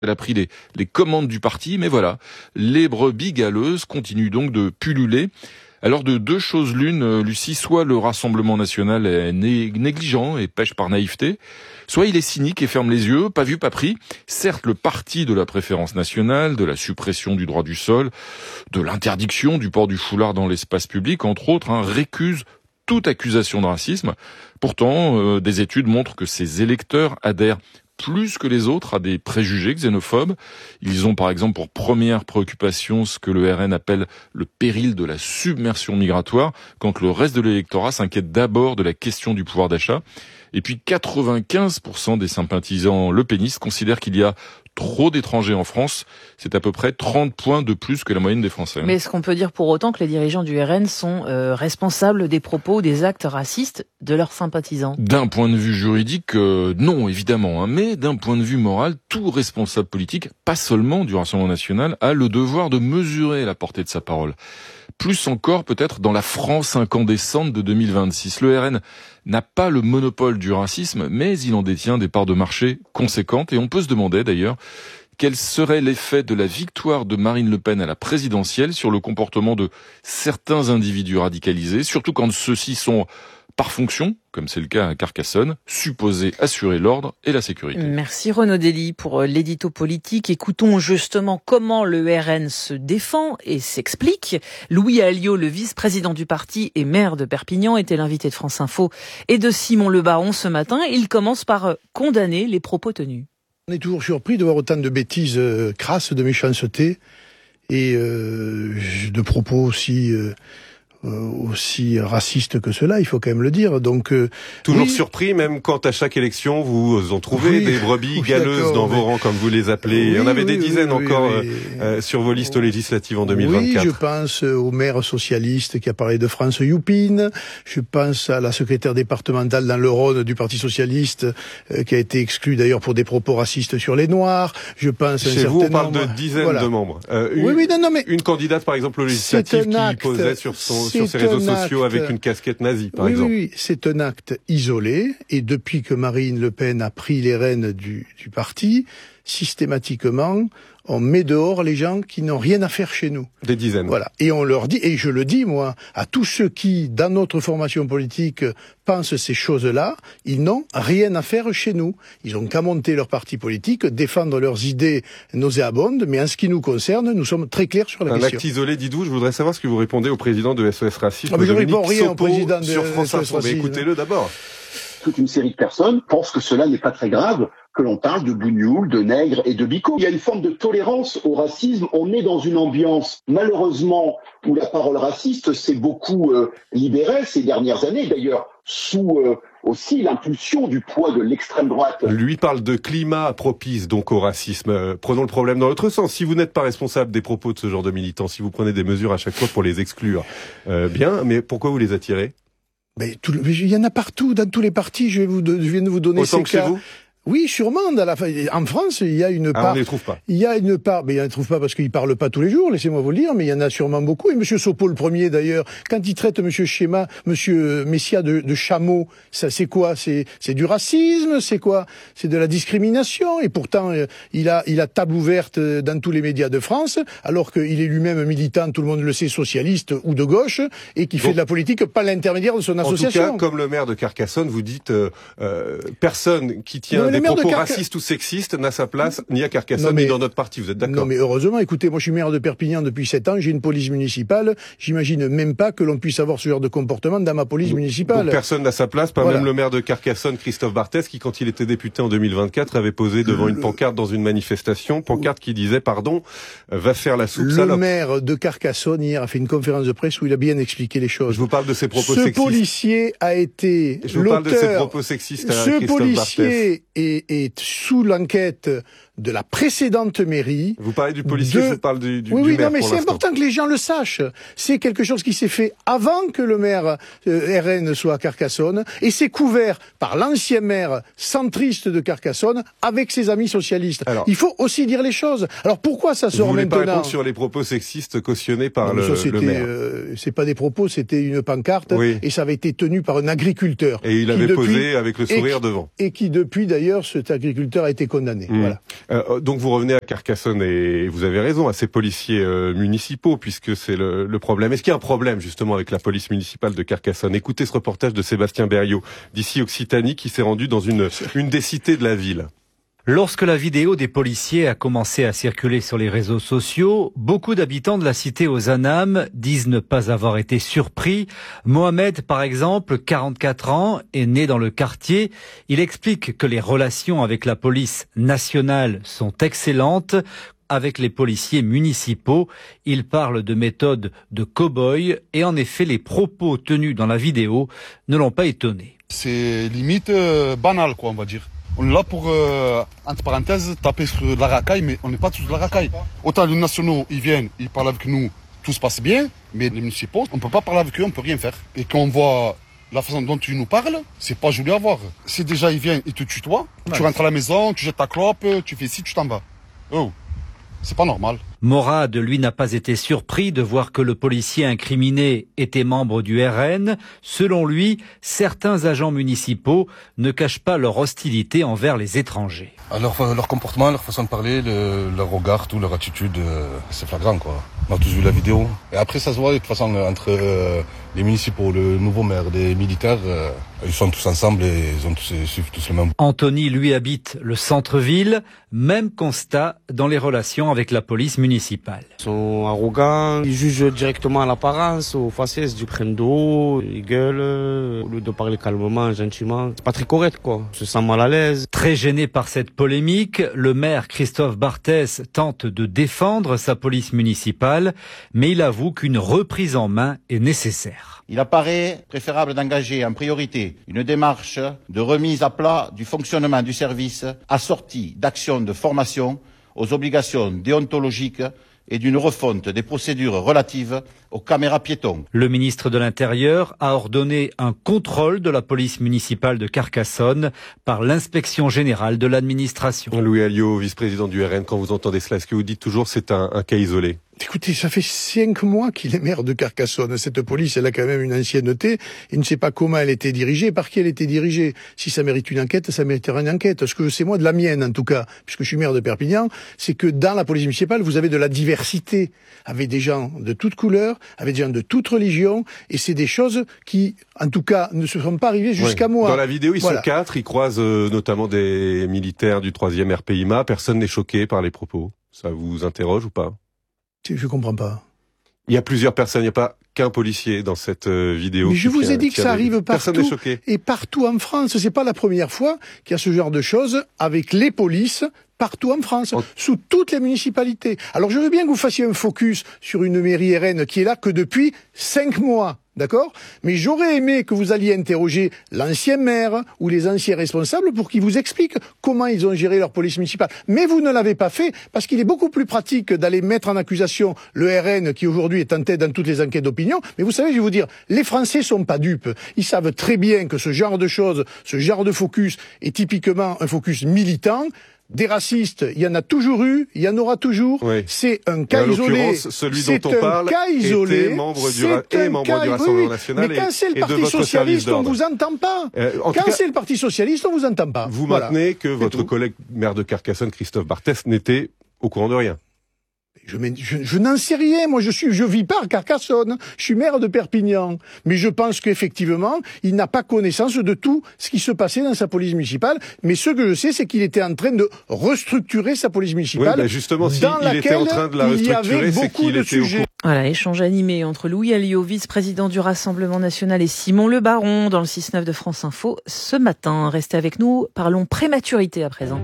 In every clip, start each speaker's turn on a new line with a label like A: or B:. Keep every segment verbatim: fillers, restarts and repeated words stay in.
A: Elle a pris les, les commandes du parti, mais voilà, les brebis galeuses continuent donc de pulluler. Alors de deux choses l'une, Lucie, soit le Rassemblement national est négligent et pêche par naïveté, soit il est cynique et ferme les yeux, pas vu, pas pris. Certes, le parti de la préférence nationale, de la suppression du droit du sol, de l'interdiction du port du foulard dans l'espace public, entre autres, hein, récuse toute accusation de racisme. Pourtant, euh, des études montrent que ses électeurs adhèrent plus que les autres à des préjugés xénophobes. Ils ont par exemple pour première préoccupation ce que le R N appelle le péril de la submersion migratoire, quand le reste de l'électorat s'inquiète d'abord de la question du pouvoir d'achat. Et puis quatre-vingt-quinze pour cent des sympathisants lepénistes considèrent qu'il y a trop d'étrangers en France. C'est à peu près trente points de plus que la moyenne des Français.
B: Mais est-ce qu'on peut dire pour autant que les dirigeants du R N sont euh, responsables des propos, des actes racistes de leurs sympathisants ?
A: D'un point de vue juridique, euh, non, évidemment. Hein, mais d'un point de vue moral, tout responsable politique, pas seulement du Rassemblement national, a le devoir de mesurer la portée de sa parole. Plus encore peut-être dans la France incandescente de deux mille vingt-six. Le R N n'a pas le monopole du racisme, mais il en détient des parts de marché conséquentes. Et on peut se demander d'ailleurs quel serait l'effet de la victoire de Marine Le Pen à la présidentielle sur le comportement de certains individus radicalisés, surtout quand ceux-ci sont par fonction, comme c'est le cas à Carcassonne, supposés assurer l'ordre et la sécurité.
B: Merci Renaud Dely pour l'édito politique. Écoutons justement comment le R N se défend et s'explique. Louis Alliot, le vice-président du parti et maire de Perpignan, était l'invité de France Info et de Simon Le Baron ce matin. Il commence par condamner les propos tenus.
C: On est toujours surpris de voir autant de bêtises euh, crasses, de méchanceté et euh, de propos aussi... Euh Euh, aussi raciste que cela, il faut quand même le dire. Donc euh,
D: toujours
C: oui.
D: surpris, même quand à chaque élection vous en trouvez oui, des brebis
C: oui,
D: galeuses dans
C: mais...
D: vos rangs, comme vous les appelez. Oui, Il y en avait
C: oui,
D: des dizaines
C: oui,
D: encore
C: oui, oui.
D: Euh, sur vos listes législatives en deux mille vingt-quatre.
C: Oui, je pense au maire socialiste qui a parlé de France Youpine. Je pense à la secrétaire départementale dans le Rhône du Parti socialiste euh, qui a été exclue d'ailleurs pour des propos racistes sur les Noirs. Je pense.
D: Chez
C: un
D: vous, on
C: certain
D: parle
C: nombre...
D: de dizaines
C: voilà.
D: de membres. Euh, une,
C: oui, oui, non, non, mais
D: une candidate, par exemple, aux législatives qui
C: acte,
D: posait sur son sur ses réseaux sociaux acte. avec une casquette nazie, par
C: oui,
D: exemple.
C: Oui, oui, c'est un acte isolé. Et depuis que Marine Le Pen a pris les rênes du, du parti, systématiquement, on met dehors les gens qui n'ont rien à faire chez nous.
D: Des dizaines.
C: Voilà. Et on leur dit, et je le dis, moi, à tous ceux qui, dans notre formation politique, pensent ces choses-là, ils n'ont rien à faire chez nous. Ils ont qu'à monter leur parti politique, défendre leurs idées nauséabondes, mais en ce qui nous concerne, nous sommes très clairs sur la
D: un
C: question.
D: Un acte isolé, dites-vous, je voudrais savoir ce que vous répondez au président de S O S Racisme.
C: Ah, mais je réponds rien
D: Sopo,
C: au président de
D: sur France
C: S O S
D: Info. Mais écoutez-le d'abord.
E: Toute une série de personnes pensent que cela n'est pas très grave, que l'on parle de bougnoul, de nègre et de bico. Il y a une forme de tolérance au racisme. On est dans une ambiance, malheureusement, où la parole raciste s'est beaucoup euh, libérée ces dernières années, d'ailleurs, sous euh, aussi l'impulsion du poids de l'extrême droite.
D: Lui parle de climat propice donc au racisme. Euh, prenons le problème dans l'autre sens. Si vous n'êtes pas responsable des propos de ce genre de militants, si vous prenez des mesures à chaque fois pour les exclure, euh, bien, mais pourquoi vous les attirez ?
C: Mais tout, il y en a partout, dans tous les partis. Je, vais vous, je viens de vous donner
D: Autant
C: ces
D: que
C: cas.
D: Chez vous ?
C: Oui, sûrement. Dans la, en France, il y a une part.
D: Ah, on ne les trouve pas.
C: Il y a une part, mais il ne les trouve pas parce qu'ils parlent pas tous les jours. Laissez-moi vous le dire, mais il y en a sûrement beaucoup. Et Monsieur Sopo le premier, d'ailleurs, quand il traite Monsieur Schéma, Monsieur Messia de, de chameau, ça c'est quoi ? C'est, c'est du racisme, c'est quoi ? C'est de la discrimination. Et pourtant, il a, il a table ouverte dans tous les médias de France, alors qu'il est lui-même militant, tout le monde le sait, socialiste ou de gauche, et qui fait Donc, de la politique par l'intermédiaire de son association.
D: En tout cas, comme le maire de Carcassonne, vous dites, euh, euh, personne qui tient des propos Carca... racistes ou sexistes n'a sa place ni à Carcassonne non, mais, ni dans notre parti, vous êtes d'accord ?
C: Non mais heureusement, écoutez, moi je suis maire de Perpignan depuis sept ans, j'ai une police municipale, j'imagine même pas que l'on puisse avoir ce genre de comportement dans ma police
D: donc,
C: municipale.
D: Donc personne n'a sa place, pas voilà. Même le maire de Carcassonne, Christophe Barthès, qui quand il était député en deux mille vingt-quatre avait posé devant une pancarte dans une manifestation, pancarte qui disait, pardon, va faire la soupe
C: le
D: salope.
C: Le maire de Carcassonne hier a fait une conférence de presse où il a bien expliqué les choses.
D: Je vous parle de ses propos
C: ce
D: sexistes.
C: Ce policier a été
D: Je vous parle de ses propos sexistes à
C: Ce
D: Christophe
C: policier
D: Barthès.
C: est, est sous l'enquête de la précédente mairie.
D: Vous parlez du policier,
C: de...
D: je vous parle du, du,
C: oui,
D: du
C: oui,
D: maire.
C: Oui, mais c'est
D: l'instant.
C: important que les gens le sachent. C'est quelque chose qui s'est fait avant que le maire euh, R N soit à Carcassonne, et c'est couvert par l'ancien maire centriste de Carcassonne avec ses amis socialistes. Alors, il faut aussi dire les choses. Alors pourquoi ça sort
D: vous
C: maintenant ?
D: Vous voulez pas répondre sur les propos sexistes cautionnés par
C: non,
D: le,
C: ça,
D: le maire
C: euh, C'est pas des propos, c'était une pancarte,
D: oui.
C: Et ça avait été tenu par un agriculteur.
D: Et il avait
C: depuis,
D: posé avec le sourire
C: et,
D: devant.
C: Et qui depuis d'ailleurs, cet agriculteur a été condamné. Mmh. Voilà.
D: Euh, donc vous revenez à Carcassonne et vous avez raison, à ces policiers euh, municipaux, puisque c'est le, le problème. Est-ce qu'il y a un problème justement avec la police municipale de Carcassonne? Écoutez ce reportage de Sébastien Berriot, d'ici Occitanie, qui s'est rendu dans une, une des cités de la ville.
F: Lorsque la vidéo des policiers a commencé à circuler sur les réseaux sociaux, beaucoup d'habitants de la cité aux Anames disent ne pas avoir été surpris. Mohamed, par exemple, quarante-quatre ans, est né dans le quartier. Il explique que les relations avec la police nationale sont excellentes. Avec les policiers municipaux, il parle de méthode de cow-boy et en effet, les propos tenus dans la vidéo ne l'ont pas étonné.
G: C'est limite euh, banal, quoi, on va dire. On est là pour, euh, entre parenthèses, taper sur la racaille, mais on n'est pas tous de la racaille. Autant les nationaux, ils viennent, ils parlent avec nous, tout se passe bien, mais les municipaux, on ne peut pas parler avec eux, on ne peut rien faire. Et quand on voit la façon dont tu nous parles, c'est pas joli à voir. Si déjà ils viennent, ils te tutoient, ouais. Tu rentres à la maison, tu jettes ta clope, tu fais ci, tu t'en vas. Oh, c'est pas normal.
F: Morad, lui, n'a pas été surpris de voir que le policier incriminé était membre du R N. Selon lui, certains agents municipaux ne cachent pas leur hostilité envers les étrangers.
G: Alors, leur comportement, leur façon de parler, le, leur regard, tout, leur attitude, euh, c'est flagrant, quoi. On a tous vu la vidéo. Et après, ça se voit de toute façon entre euh, les municipaux, le nouveau maire, les militaires, euh, ils sont tous ensemble et ils ont tous, ils suivent tous le même.
F: Anthony, lui, habite le centre-ville. Même constat dans les relations avec la police municipale.
H: Ils sont arrogants, ils jugent directement à l'apparence, aux faciès, du prennent de haut, ils gueulent, au lieu de parler calmement, gentiment. C'est pas très correct, quoi. On se sent mal à l'aise.
F: Très gêné par cette polémique, le maire Christophe Barthès tente de défendre sa police municipale, mais il avoue qu'une reprise en main est nécessaire.
I: Il apparaît préférable d'engager en priorité une démarche de remise à plat du fonctionnement du service assortie d'actions de formation aux obligations déontologiques et d'une refonte des procédures relatives aux caméras piétons.
F: Le ministre de l'Intérieur a ordonné un contrôle de la police municipale de Carcassonne par l'inspection générale de l'administration.
D: Louis Alliot, vice-président du R N, quand vous entendez cela, est-ce que vous dites toujours que c'est un, un cas isolé?
C: Écoutez, ça fait cinq mois qu'il est maire de Carcassonne. Cette police, elle a quand même une ancienneté. Il ne sait pas comment elle était dirigée, par qui elle était dirigée. Si ça mérite une enquête, ça mériterait une enquête. Ce que c'est moi de la mienne, en tout cas, puisque je suis maire de Perpignan, c'est que dans la police municipale, vous avez de la diversité, avec des gens de toutes couleurs, avec des gens de toutes religions, et c'est des choses qui, en tout cas, ne se sont pas arrivées jusqu'à
D: oui.
C: moi.
D: Dans la vidéo, ils
C: voilà.
D: sont quatre, ils croisent euh, notamment des militaires du troisième R P I M A. Personne n'est choqué par les propos. Ça vous interroge ou pas?
C: Je comprends pas.
D: Il y a plusieurs personnes, il n'y a pas qu'un policier dans cette euh, vidéo.
C: Mais je vous ai dit que ça arrive partout.
D: Personne n'est choqué.
C: Et partout en France. C'est pas la première fois qu'il y a ce genre de choses avec les polices partout en France, oh. sous toutes les municipalités. Alors je veux bien que vous fassiez un focus sur une mairie R N qui est là que depuis cinq mois. D'accord? Mais j'aurais aimé que vous alliez interroger l'ancien maire ou les anciens responsables pour qu'ils vous expliquent comment ils ont géré leur police municipale. Mais vous ne l'avez pas fait parce qu'il est beaucoup plus pratique d'aller mettre en accusation le R N qui aujourd'hui est en tête dans toutes les enquêtes d'opinion. Mais vous savez, je vais vous dire, les Français sont pas dupes. Ils savent très bien que ce genre de choses, ce genre de focus est typiquement un focus militant. Des racistes, il y en a toujours eu, il y en aura toujours. Oui. C'est un cas isolé.
D: Celui dont on parle
C: cas isolé.
D: était membre du, et membre du Rassemblement national.
C: Mais quand c'est le Parti socialiste, on vous entend pas. Euh, quand c'est le Parti socialiste, on vous entend pas.
D: Vous
C: voilà.
D: maintenez que votre tout. collègue maire de Carcassonne, Christophe Barthès, n'était au courant de rien.
C: Je, je, je n'en sais rien. Moi, je suis, je vis pas à Carcassonne. Je suis maire de Perpignan. Mais je pense qu'effectivement, il n'a pas connaissance de tout ce qui se passait dans sa police municipale. Mais ce que je sais, c'est qu'il était en train de restructurer sa police municipale.
D: Oui, bah justement, s'il il était en train de la restructurer, c'est qu'il était au courant.
B: Voilà, échange animé entre Louis Alliot, vice-président du Rassemblement national, et Simon Le Baron dans le six neuf de France Info ce matin. Restez avec nous. Parlons prématurité à présent.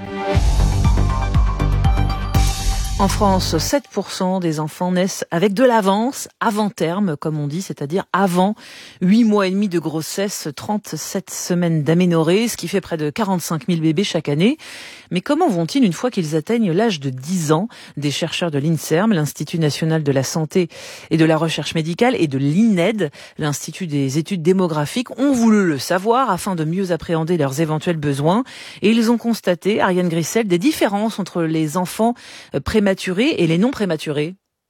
B: En France, sept pour cent des enfants naissent avec de l'avance, avant terme, comme on dit, c'est-à-dire avant huit mois et demi de grossesse, trente-sept semaines d'aménorrhée, ce qui fait près de quarante-cinq mille bébés chaque année. Mais comment vont-ils une fois qu'ils atteignent l'âge de dix ans? Des chercheurs de l'INSERM, l'Institut national de la santé et de la recherche médicale, et de l'I N E D, l'Institut des études démographiques, ont voulu le savoir afin de mieux appréhender leurs éventuels besoins. Et ils ont constaté, Ariane Grissel, des différences entre les enfants prématurés et les non prématurés.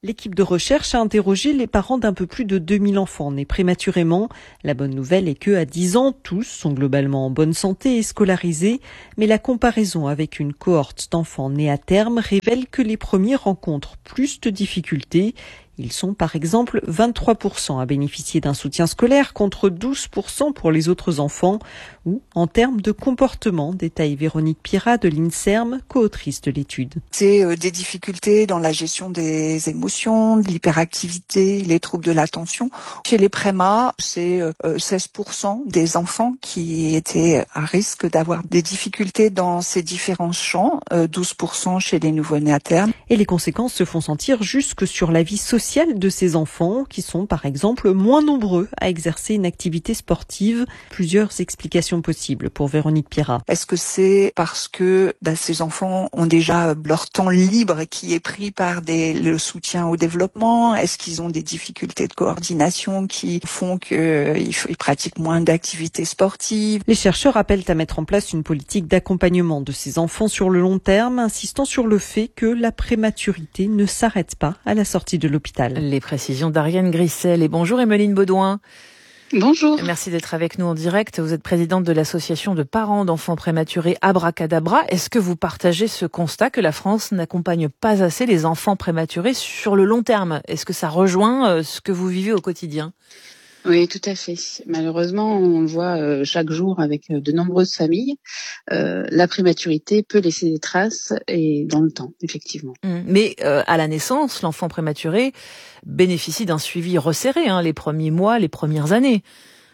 J: L'équipe de recherche a interrogé les parents d'un peu plus de deux mille enfants nés prématurément. La bonne nouvelle est que, à dix ans, tous sont globalement en bonne santé et scolarisés. Mais la comparaison avec une cohorte d'enfants nés à terme révèle que les premiers rencontrent plus de difficultés. Ils sont par exemple vingt-trois pour cent à bénéficier d'un soutien scolaire contre douze pour cent pour les autres enfants. Ou en termes de comportement, détaille Véronique Pirat de l'INSERM, co-autrice de l'étude.
K: C'est euh, des difficultés dans la gestion des émotions, de l'hyperactivité, les troubles de l'attention. Chez les prémas, c'est euh, seize pour cent des enfants qui étaient à risque d'avoir des difficultés dans ces différents champs, euh, douze pour cent chez les nouveau-nés à terme.
J: Et les conséquences se font sentir jusque sur la vie sociale de ces enfants qui sont par exemple moins nombreux à exercer une activité sportive. Plusieurs explications possibles pour Véronique Pirat.
K: Est-ce que c'est parce que bah, ces enfants ont déjà leur temps libre qui est pris par des, le soutien au développement? Est-ce qu'ils ont des difficultés de coordination qui font qu'ils euh, ils pratiquent moins d'activités sportives?
J: Les chercheurs appellent à mettre en place une politique d'accompagnement de ces enfants sur le long terme, insistant sur le fait que la prématurité ne s'arrête pas à la sortie de l'hôpital.
B: Les précisions d'Ariane Grissel. Et bonjour Emeline Baudouin.
L: Bonjour.
B: Merci d'être avec nous en direct. Vous êtes présidente de l'association de parents d'enfants prématurés Abracadabra. Est-ce que vous partagez ce constat que la France n'accompagne pas assez les enfants prématurés sur le long terme? Est-ce que ça rejoint ce que vous vivez au quotidien?
L: Oui, tout à fait. Malheureusement, on le voit euh, chaque jour avec euh, de nombreuses familles. Euh, la prématurité peut laisser des traces et dans le temps, effectivement.
B: Mais euh, à la naissance, l'enfant prématuré bénéficie d'un suivi resserré, hein, les premiers mois, les premières années.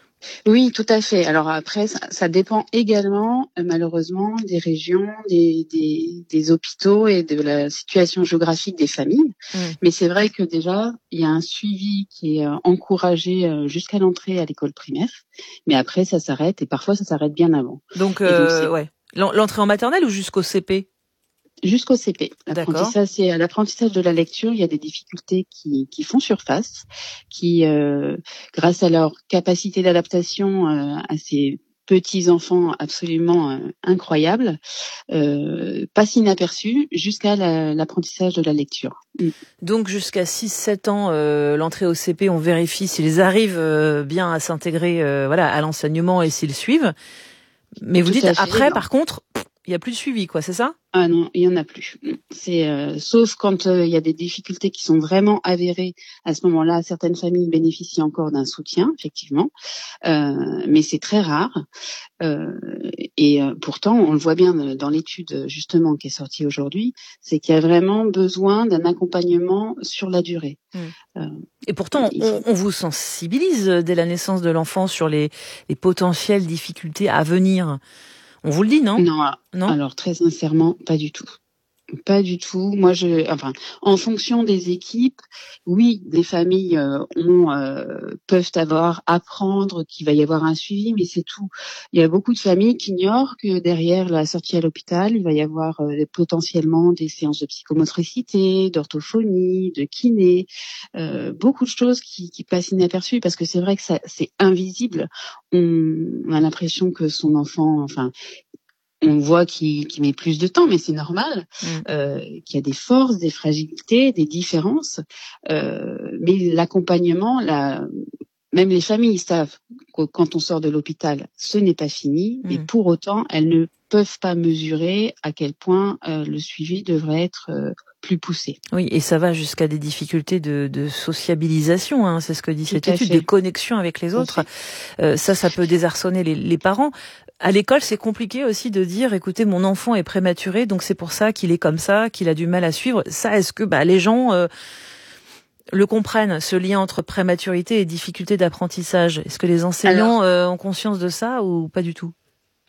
L: Oui, tout à fait. Alors après, ça, ça dépend également, euh, malheureusement, des régions, des, des, des hôpitaux et de la situation géographique des familles. Mmh. Mais c'est vrai que déjà, il y a un suivi qui est euh, encouragé euh, jusqu'à l'entrée à l'école primaire. Mais après, ça s'arrête et parfois, ça s'arrête bien avant.
B: Donc, euh, donc ouais, l'entrée en maternelle ou jusqu'au C P?
L: Jusqu'au C P. L'apprentissage, c'est l'apprentissage de la lecture. Il y a des difficultés qui, qui font surface, qui, euh, grâce à leur capacité d'adaptation euh, à ces petits enfants absolument euh, incroyables, euh, passent inaperçus jusqu'à la, l'apprentissage de la lecture. Mm.
B: Donc jusqu'à six sept ans, euh, l'entrée au C P, on vérifie s'ils arrivent euh, bien à s'intégrer, euh, voilà, à l'enseignement et s'ils suivent. Mais vous Tout dites après, fait, par contre, il y a plus de suivi, quoi, c'est ça?
L: Ah non, il y en a plus. C'est euh, sauf quand il euh, y a des difficultés qui sont vraiment avérées. À ce moment-là, certaines familles bénéficient encore d'un soutien, effectivement, euh, mais c'est très rare. Euh, et euh, pourtant, on le voit bien dans l'étude justement qui est sortie aujourd'hui, c'est qu'il y a vraiment besoin d'un accompagnement sur la durée.
B: Mmh. Euh, et pourtant, on, on vous sensibilise dès la naissance de l'enfant sur les, les potentielles difficultés à venir. On vous le dit, non?
L: Non, non. Alors très sincèrement, pas du tout. Pas du tout. Moi, je, enfin, en fonction des équipes, oui, des familles euh, ont, euh, peuvent avoir apprendre qu'il va y avoir un suivi, mais c'est tout. Il y a beaucoup de familles qui ignorent que derrière la sortie à l'hôpital, il va y avoir euh, potentiellement des séances de psychomotricité, d'orthophonie, de kiné, euh, beaucoup de choses qui, qui passent inaperçues parce que c'est vrai que ça, c'est invisible. On, on a l'impression que son enfant, enfin. On voit qu'il, qu'il met plus de temps, mais c'est normal, mmh. euh, qu'il y a des forces, des fragilités, des différences. Euh, mais l'accompagnement, la, même les familles savent que quand on sort de l'hôpital, ce n'est pas fini, mmh. mais pour autant, elles ne peuvent pas mesurer à quel point euh, le suivi devrait être euh, plus poussé.
B: Oui, et ça va jusqu'à des difficultés de, de sociabilisation, hein, c'est ce que dit Tout cette étude, fait. de connexion avec les autres. Euh, ça, ça peut désarçonner les, les parents. À l'école, c'est compliqué aussi de dire, écoutez, mon enfant est prématuré, donc c'est pour ça qu'il est comme ça, qu'il a du mal à suivre. Ça, est-ce que bah, les gens euh, le comprennent, ce lien entre prématurité et difficulté d'apprentissage? Est-ce que les enseignants Alors, euh, ont conscience de ça ou pas du tout?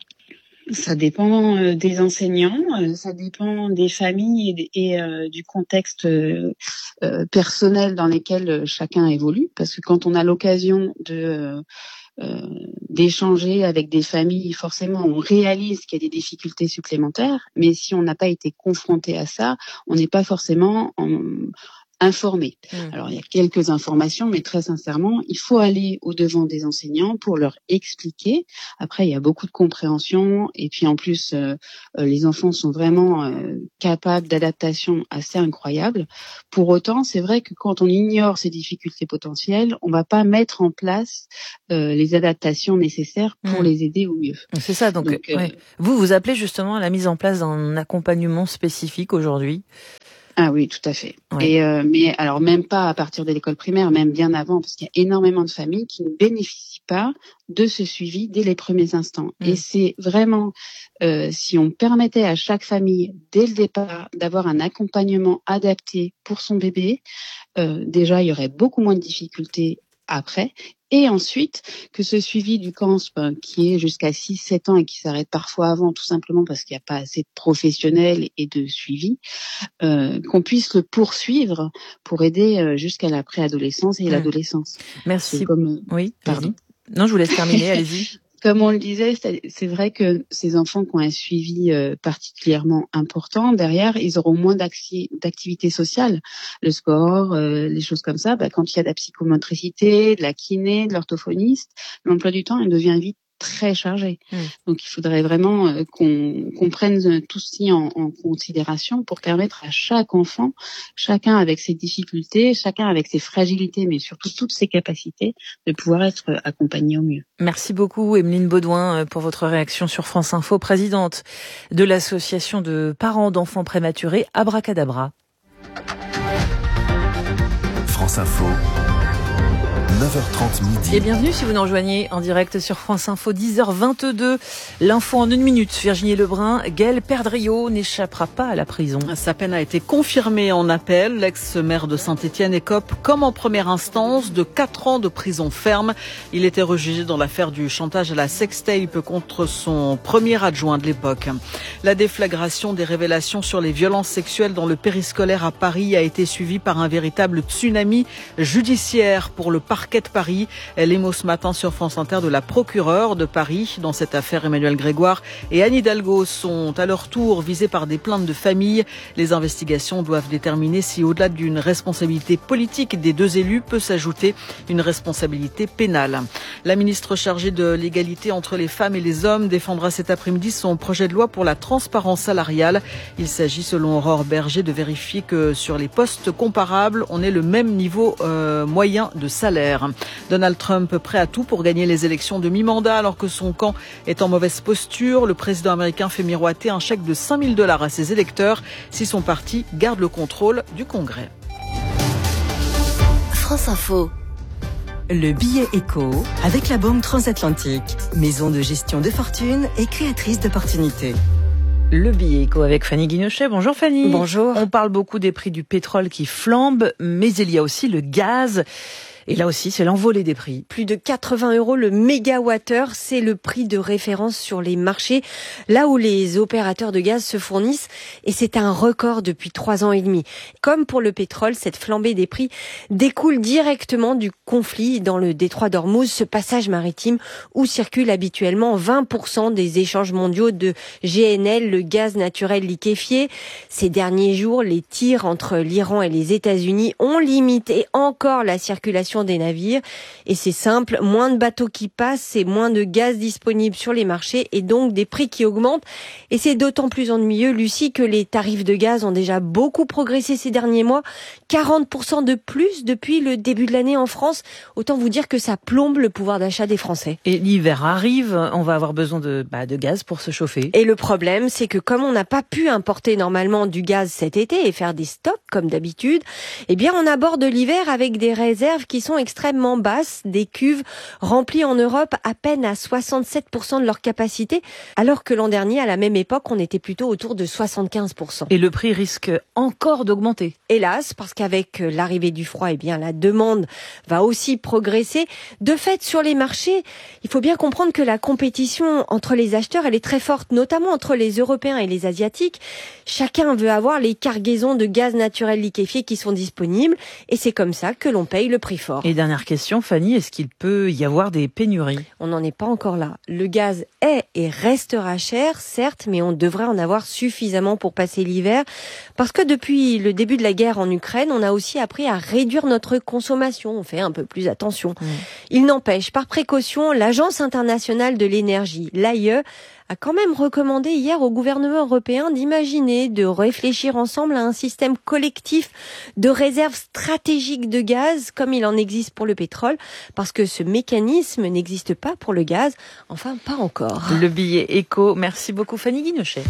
L: Ça dépend euh, des enseignants, euh, ça dépend des familles et, et euh, du contexte euh, euh, personnel dans lequel euh, chacun évolue. Parce que quand on a l'occasion de euh, euh, d'échanger avec des familles, forcément, on réalise qu'il y a des difficultés supplémentaires. Mais si on n'a pas été confronté à ça, on n'est pas forcément en, informer.
B: Mmh.
L: Alors, il y a quelques informations, mais très sincèrement, il faut aller au-devant des enseignants pour leur expliquer. Après, il y a beaucoup de compréhension et puis en plus, euh, euh, les enfants sont vraiment euh, capables d'adaptation assez incroyable. Pour autant, c'est vrai que quand on ignore ces difficultés potentielles, on va pas mettre en place euh, les adaptations nécessaires pour
B: Mmh.
L: les aider au mieux.
B: C'est ça, donc,
L: donc euh,
B: ouais. vous, vous appelez justement à la mise en place d'un accompagnement spécifique aujourd'hui.
L: Ah oui, tout à fait.
B: Ouais.
L: Et euh, mais alors même pas à partir de l'école primaire, même bien avant, parce qu'il y a énormément de familles qui ne bénéficient pas de ce suivi dès les premiers instants.
B: Mmh.
L: Et c'est vraiment, euh, si on permettait à chaque famille, dès le départ, d'avoir un accompagnement adapté pour son bébé, euh, déjà, il y aurait beaucoup moins de difficultés après. Et ensuite, que ce suivi du C A N S P, qui est jusqu'à six sept ans et qui s'arrête parfois avant, tout simplement parce qu'il n'y a pas assez de professionnels et de suivi, euh, qu'on puisse le poursuivre pour aider euh, jusqu'à la préadolescence et
B: Mmh.
L: l'adolescence.
B: Merci.
L: C'est comme,
B: Oui,
L: pardon.
B: vas-y. Non, je vous laisse terminer, allez-y.
L: Comme on le disait, c'est c'est vrai que ces enfants qui ont un suivi euh, particulièrement important, derrière, ils auront moins d'acti- d'activités sociales. Le sport, euh, les choses comme ça, bah, quand il y a de la psychomotricité, de la kiné, de l'orthophoniste, l'emploi du temps, il devient vite très chargé.
B: Mmh.
L: Donc, il faudrait vraiment euh, qu'on qu'on prenne tout ceci en, en considération pour permettre à chaque enfant, chacun avec ses difficultés, chacun avec ses fragilités, mais surtout toutes ses capacités, de pouvoir être accompagné au mieux.
B: Merci beaucoup, Emeline Baudouin, pour votre réaction sur France Info, présidente de l'association de parents d'enfants prématurés Abracadabra.
M: France Info. neuf heures trente midi.
B: Et bienvenue si vous nous rejoignez en direct sur France Info, dix heures vingt-deux. L'info en une minute. Virginie Lebrun, Gaël Perdriau n'échappera pas à la prison.
N: Sa peine a été confirmée en appel. L'ex-maire de Saint-Étienne écope, comme en première instance, de quatre ans de prison ferme. Il était rejugé dans l'affaire du chantage à la sextape contre son premier adjoint de l'époque. La déflagration des révélations sur les violences sexuelles dans le périscolaire à Paris a été suivie par un véritable tsunami judiciaire pour le parquet de Paris. Les mots ce matin sur France Inter de la procureure de Paris. Dans cette affaire, Emmanuel Grégoire et Anne Hidalgo sont à leur tour visés par des plaintes de famille. Les investigations doivent déterminer si, au-delà d'une responsabilité politique des deux élus, peut s'ajouter une responsabilité pénale. La ministre chargée de l'égalité entre les femmes et les hommes défendra cet après-midi son projet de loi pour la transparence salariale. Il s'agit, selon Aurore Berger, de vérifier que sur les postes comparables, on ait le même niveau euh, moyen de salaire. Donald Trump prêt à tout pour gagner les élections de mi-mandat alors que son camp est en mauvaise posture. Le président américain fait miroiter un chèque de cinq mille dollars à ses électeurs si son parti garde le contrôle du Congrès.
O: France Info. Le billet éco avec la Banque Transatlantique, maison de gestion de fortune et créatrice d'opportunités.
B: Le billet éco avec Fanny Guinochet. Bonjour Fanny.
J: Bonjour.
B: On parle beaucoup des prix du pétrole qui flambent, mais il y a aussi le gaz. Et là aussi, c'est l'envolée des prix.
J: Plus de quatre-vingts euros le mégawattheure, c'est le prix de référence sur les marchés, là où les opérateurs de gaz se fournissent, et c'est un record depuis trois ans et demi. Comme pour le pétrole, cette flambée des prix découle directement du conflit dans le détroit d'Ormuz, ce passage maritime où circulent habituellement vingt pour cent des échanges mondiaux de G N L, le gaz naturel liquéfié. Ces derniers jours, les tirs entre l'Iran et les États-Unis ont limité encore la circulation des navires. Et c'est simple, moins de bateaux qui passent, c'est moins de gaz disponible sur les marchés et donc des prix qui augmentent. Et c'est d'autant plus ennuyeux, Lucie, que les tarifs de gaz ont déjà beaucoup progressé ces derniers mois. quarante pour cent de plus depuis le début de l'année en France. Autant vous dire que ça plombe le pouvoir d'achat des Français.
B: Et l'hiver arrive, on va avoir besoin de, bah, de gaz pour se chauffer.
J: Et le problème, c'est que comme on n'a pas pu importer normalement du gaz cet été et faire des stocks comme d'habitude, eh bien on aborde l'hiver avec des réserves qui sont extrêmement basses, des cuves remplies en Europe à peine à soixante-sept pour cent de leur capacité, alors que l'an dernier, à la même époque, on était plutôt autour de soixante-quinze pour cent.
B: Et le prix risque encore d'augmenter.
J: Hélas, parce qu'avec l'arrivée du froid, eh bien la demande va aussi progresser. De fait, sur les marchés, il faut bien comprendre que la compétition entre les acheteurs, elle est très forte, notamment entre les Européens et les Asiatiques. Chacun veut avoir les cargaisons de gaz naturel liquéfié qui sont disponibles, et c'est comme ça que l'on paye le prix fort.
P: fort.
B: Et dernière question, Fanny, est-ce qu'il peut y avoir des pénuries ?
P: On n'en est pas encore là. Le gaz est et restera cher, certes, mais on devrait en avoir suffisamment pour passer l'hiver. Parce que depuis le début de la guerre en Ukraine, on a aussi appris à réduire notre consommation. On fait un peu plus attention. Mmh. Il n'empêche, par précaution, l'Agence internationale de l'énergie, l'A I E, a quand même recommandé hier au gouvernement européen d'imaginer, de réfléchir ensemble à un système collectif de réserve stratégique de gaz, comme il en existe pour le pétrole, parce que ce mécanisme n'existe pas pour le gaz, enfin pas encore.
B: Le billet éco, merci beaucoup Fanny Guinochet.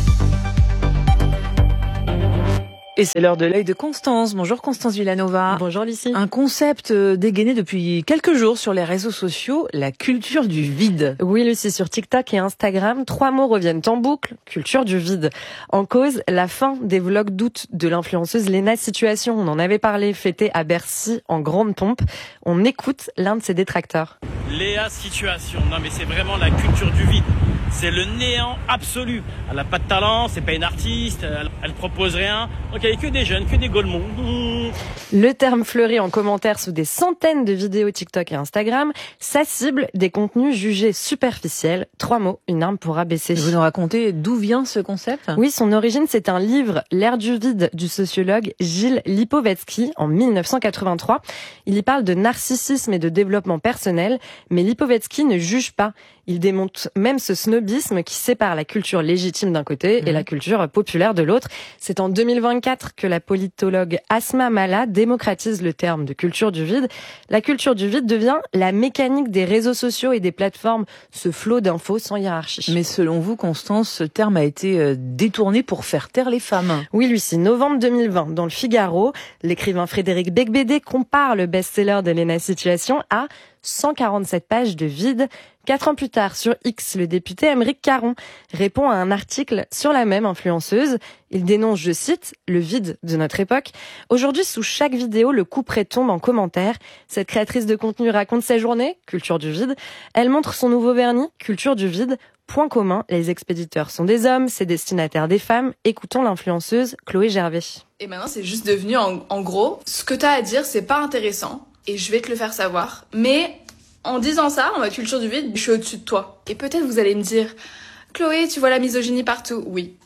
B: Et c'est l'heure de l'œil de Constance. Bonjour Constance Villanova.
P: Bonjour Lucie.
B: Un concept dégainé depuis quelques jours sur les réseaux sociaux, la culture du vide.
P: Oui Lucie, sur TikTok et Instagram, trois mots reviennent en boucle, culture du vide. En cause, la fin des vlogs d'août de l'influenceuse Léna Situation. On en avait parlé, fêté à Bercy en grande pompe. On écoute l'un de ses détracteurs.
Q: Léa Situation, non mais c'est vraiment la culture du vide. C'est le néant absolu. Elle n'a pas de talent, c'est pas une artiste, elle, elle propose rien. Donc il n'y a que des jeunes, que des golemons. Mmh.
P: Le terme fleurit en commentaire sous des centaines de vidéos TikTok et Instagram. Sa cible, des contenus jugés superficiels. Trois mots, une arme pour abaisser.
B: Vous nous racontez d'où vient ce concept ?
P: Oui, son origine, c'est un livre, L'ère du vide, du sociologue Gilles Lipovetsky, en mille neuf cent quatre-vingt-trois. Il y parle de narcissisme et de développement personnel, mais Lipovetsky ne juge pas. Il démonte même ce snobisme qui sépare la culture légitime d'un côté mmh. et la culture populaire de l'autre. C'est en deux mille vingt-quatre que la politologue Asma Mala démocratise le terme de culture du vide. La culture du vide devient la mécanique des réseaux sociaux et des plateformes, ce flot d'infos sans hiérarchie.
B: Mais selon vous, Constance, ce terme a été détourné pour faire taire les femmes.
P: Oui, Lucie. Novembre deux mille vingt, dans le Figaro, l'écrivain Frédéric Becbédé compare le best-seller de Léna Situation à cent quarante-sept pages de vide. Quatre ans plus tard, sur X, le député Aymeric Caron répond à un article sur la même influenceuse. Il dénonce, je cite, le vide de notre époque. Aujourd'hui, sous chaque vidéo, le couperet tombe en commentaire. Cette créatrice de contenu raconte sa journée, culture du vide. Elle montre son nouveau vernis, culture du vide. Point commun, les expéditeurs sont des hommes, ses destinataires des femmes. Écoutons l'influenceuse Chloé Gervais.
R: Et maintenant, c'est juste devenu, en, en gros, ce que t'as à dire, c'est pas intéressant. Et je vais te le faire savoir. Mais en disant ça, en mode culture du vide, je suis au-dessus de toi. Et peut-être vous allez me dire, Chloé, tu vois la misogynie partout. Oui.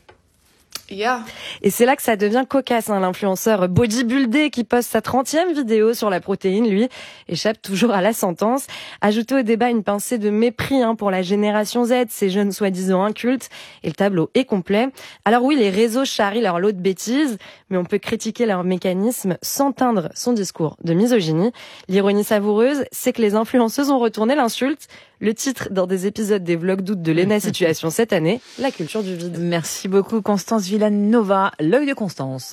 R: Yeah.
P: Et c'est là que ça devient cocasse, hein, l'influenceur bodybuildé qui poste sa trentième vidéo sur la protéine, lui, échappe toujours à la sentence. Ajoutez au débat une pincée de mépris hein, pour la génération Z, ces jeunes soi-disant incultes, et le tableau est complet. Alors oui, les réseaux charrient leur lot de bêtises, mais on peut critiquer leur mécanisme sans teindre son discours de misogynie. L'ironie savoureuse, c'est que les influenceuses ont retourné l'insulte. Le titre dans des épisodes des vlogs d'août de Léna Situation cette année, la culture du vide.
B: Merci beaucoup Constance Villanova, l'œil de Constance.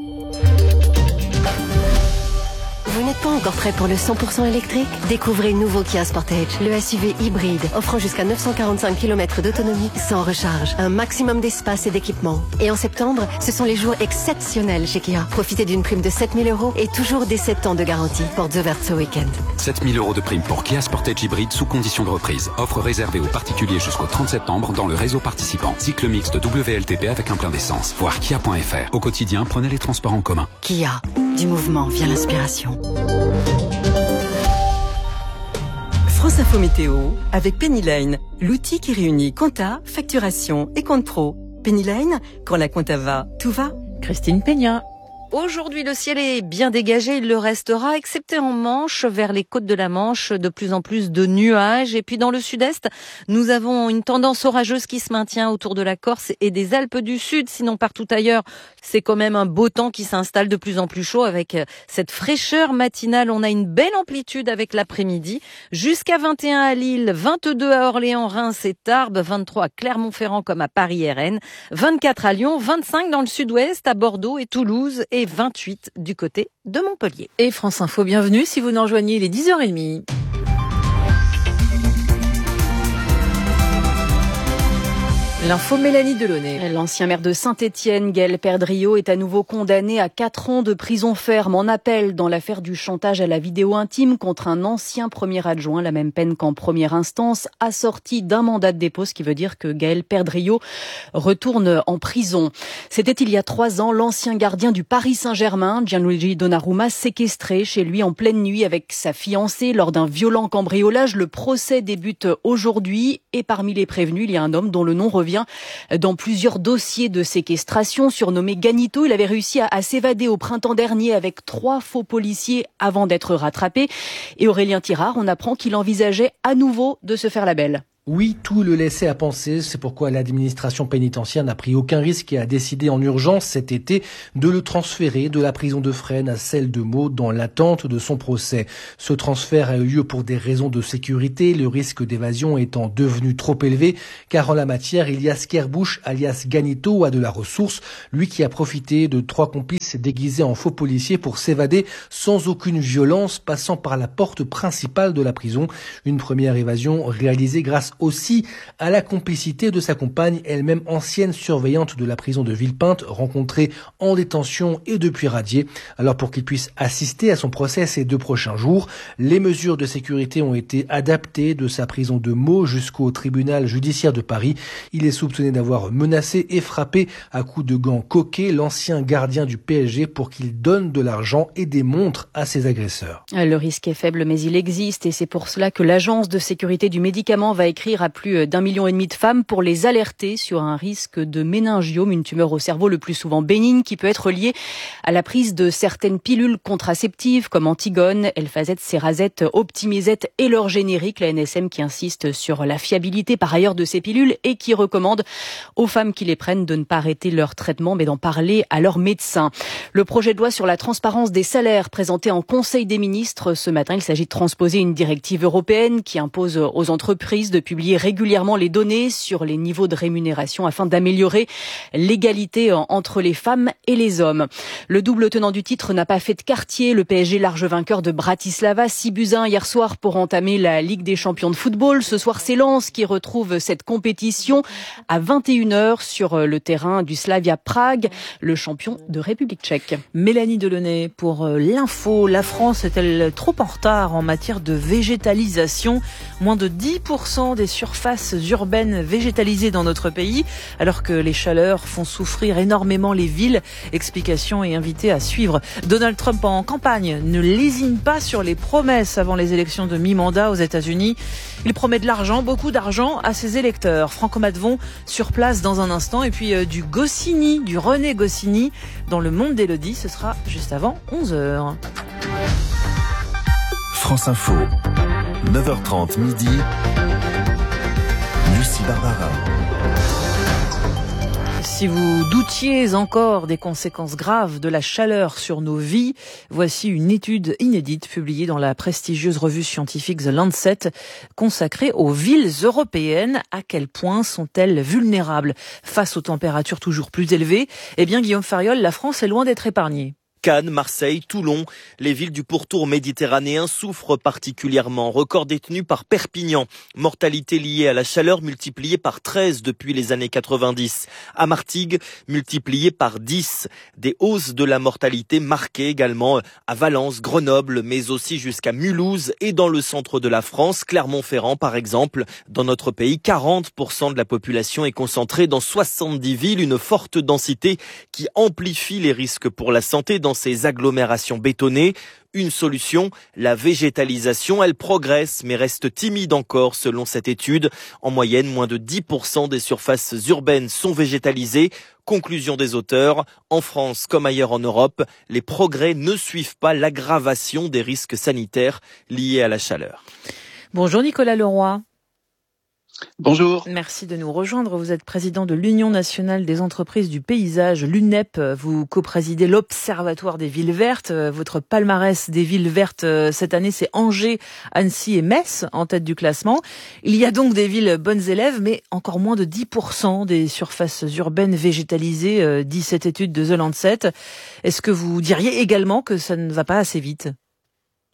S: Vous n'êtes pas encore prêt pour le cent pour cent électrique ? Découvrez le nouveau Kia Sportage, le S U V hybride, offrant jusqu'à neuf cent quarante-cinq kilomètres d'autonomie sans recharge, un maximum d'espace et d'équipement. Et en septembre, ce sont les jours exceptionnels chez Kia. Profitez d'une prime de sept mille euros et toujours des sept ans de garantie. Portes ouvertes ce week-end.
T: sept mille euros de prime pour Kia Sportage hybride sous condition de reprise. Offre réservée aux particuliers jusqu'au trente septembre dans le réseau participant. Cycle mixte W L T P avec un plein d'essence. Voir kia point f r. Au quotidien, prenez les transports en commun.
S: Kia. Du mouvement vient l'inspiration.
O: France Info Météo avec Pennyline, l'outil qui réunit compta, facturation et compte pro. Pennyline, quand la compta va, tout va.
B: Christine Peña.
P: Aujourd'hui, le ciel est bien dégagé, il le restera, excepté en Manche, vers les côtes de la Manche, de plus en plus de nuages. Et puis dans le sud-est, nous avons une tendance orageuse qui se maintient autour de la Corse et des Alpes du Sud. Sinon, partout ailleurs, c'est quand même un beau temps qui s'installe de plus en plus chaud avec cette fraîcheur matinale. On a une belle amplitude avec l'après-midi. Jusqu'à vingt et un à Lille, vingt-deux à Orléans, Reims et Tarbes, vingt-trois à Clermont-Ferrand comme à Paris et Rennes, vingt-quatre à Lyon, vingt-cinq dans le sud-ouest, à Bordeaux et Toulouse et vingt-huit du côté de Montpellier.
B: Et France Info, bienvenue si vous nous rejoignez, il est dix heures trente. L'info Mélanie Delaunay.
P: L'ancien maire de Saint-Étienne, Gaël Perdriau, est à nouveau condamné à quatre ans de prison ferme en appel dans l'affaire du chantage à la vidéo intime contre un ancien premier adjoint. La même peine qu'en première instance, assortie d'un mandat de dépôt, ce qui veut dire que Gaël Perdriau retourne en prison. C'était il y a trois ans, l'ancien gardien du Paris Saint-Germain, Gianluigi Donnarumma, séquestré chez lui en pleine nuit avec sa fiancée lors d'un violent cambriolage. Le procès débute aujourd'hui et parmi les prévenus, il y a un homme dont le nom revient dans plusieurs dossiers de séquestration. Surnommé Ganito, il avait réussi à, à s'évader au printemps dernier avec trois faux policiers avant d'être rattrapé. Et Aurélien Tirard, on apprend qu'il envisageait à nouveau de se faire la belle.
U: Oui, tout le laissait à penser. C'est pourquoi l'administration pénitentiaire n'a pris aucun risque et a décidé en urgence cet été de le transférer de la prison de Fresnes à celle de Meaux dans l'attente de son procès. Ce transfert a eu lieu pour des raisons de sécurité, le risque d'évasion étant devenu trop élevé, car en la matière, Elias Kerbush, alias Ganito, a de la ressource, lui qui a profité de trois complices déguisés en faux policiers pour s'évader sans aucune violence, passant par la porte principale de la prison. Une première évasion réalisée grâce aussi à la complicité de sa compagne, elle-même ancienne surveillante de la prison de Villepinte, rencontrée en détention et depuis radiée. Alors pour qu'il puisse assister à son procès ces deux prochains jours, les mesures de sécurité ont été adaptées de sa prison de Meaux jusqu'au tribunal judiciaire de Paris. Il est soupçonné d'avoir menacé et frappé à coups de gants coquets l'ancien gardien du P S G pour qu'il donne de l'argent et des montres à ses agresseurs.
P: Le risque est faible, mais il existe et c'est pour cela que l'Agence de sécurité du médicament va écrire à plus d'un million et demi de femmes pour les alerter sur un risque de méningiome, une tumeur au cerveau le plus souvent bénigne qui peut être liée à la prise de certaines pilules contraceptives comme Antigone, Elphazette, Cerazette, Optimizette et leur générique. La N S M qui insiste sur la fiabilité par ailleurs de ces pilules et qui recommande aux femmes qui les prennent de ne pas arrêter leur traitement mais d'en parler à leur médecin. Le projet de loi sur la transparence des salaires présenté en Conseil des ministres ce matin, il s'agit de transposer une directive européenne qui impose aux entreprises de publier régulièrement les données sur les niveaux de rémunération afin d'améliorer l'égalité entre les femmes et les hommes. Le double tenant du titre n'a pas fait de quartier. Le P S G, large vainqueur de Bratislava, six buts à un hier soir pour entamer la Ligue des champions de football. Ce soir, c'est Lens qui retrouve cette compétition à vingt et une heures sur le terrain du Slavia Prague, le champion de République tchèque.
B: Mélanie Delaunay pour l'info. La France est-elle trop en retard en matière de végétalisation? Moins de dix pour cent des surfaces urbaines végétalisées dans notre pays, alors que les chaleurs font souffrir énormément les villes. Explication et invité à suivre. Donald Trump en campagne ne lésine pas sur les promesses avant les élections de mi-mandat aux États-Unis. Il promet de l'argent, beaucoup d'argent à ses électeurs. Franco Matvon sur place dans un instant. Et puis euh, du Goscinny, du René Goscinny dans le monde d'Élodie. Ce sera juste avant onze heures.
M: France Info, neuf heures trente midi. Lucie Barbara.
B: Si vous doutiez encore des conséquences graves de la chaleur sur nos vies, voici une étude inédite publiée dans la prestigieuse revue scientifique The Lancet consacrée aux villes européennes. À quel point sont-elles vulnérables face aux températures toujours plus élevées? Eh bien, Guillaume Fariol, la France est loin d'être épargnée.
V: Cannes, Marseille, Toulon, les villes du pourtour méditerranéen souffrent particulièrement. Record détenu par Perpignan. Mortalité liée à la chaleur multipliée par treize depuis les années quatre-vingt-dix. À Martigues, multipliée par dix. Des hausses de la mortalité marquées également à Valence, Grenoble, mais aussi jusqu'à Mulhouse et dans le centre de la France, Clermont-Ferrand par exemple. Dans notre pays, quarante pour cent de la population est concentrée dans soixante-dix villes, une forte densité qui amplifie les risques pour la santé dans ces agglomérations bétonnées. Une solution, la végétalisation, elle progresse mais reste timide encore selon cette étude. En moyenne, moins de dix pour cent des surfaces urbaines sont végétalisées. Conclusion des auteurs, en France comme ailleurs en Europe, les progrès ne suivent pas l'aggravation des risques sanitaires liés à la chaleur.
B: Bonjour Nicolas Leroy.
W: Bonjour.
B: Merci de nous rejoindre. Vous êtes président de l'Union nationale des entreprises du paysage, l'U N E P. Vous co-présidez l'Observatoire des villes vertes. Votre palmarès des villes vertes cette année, c'est Angers, Annecy et Metz en tête du classement. Il y a donc des villes bonnes élèves, mais encore moins de dix pour cent des surfaces urbaines végétalisées, dit cette étude de The Lancet. Est-ce que vous diriez également que ça ne va pas assez vite ?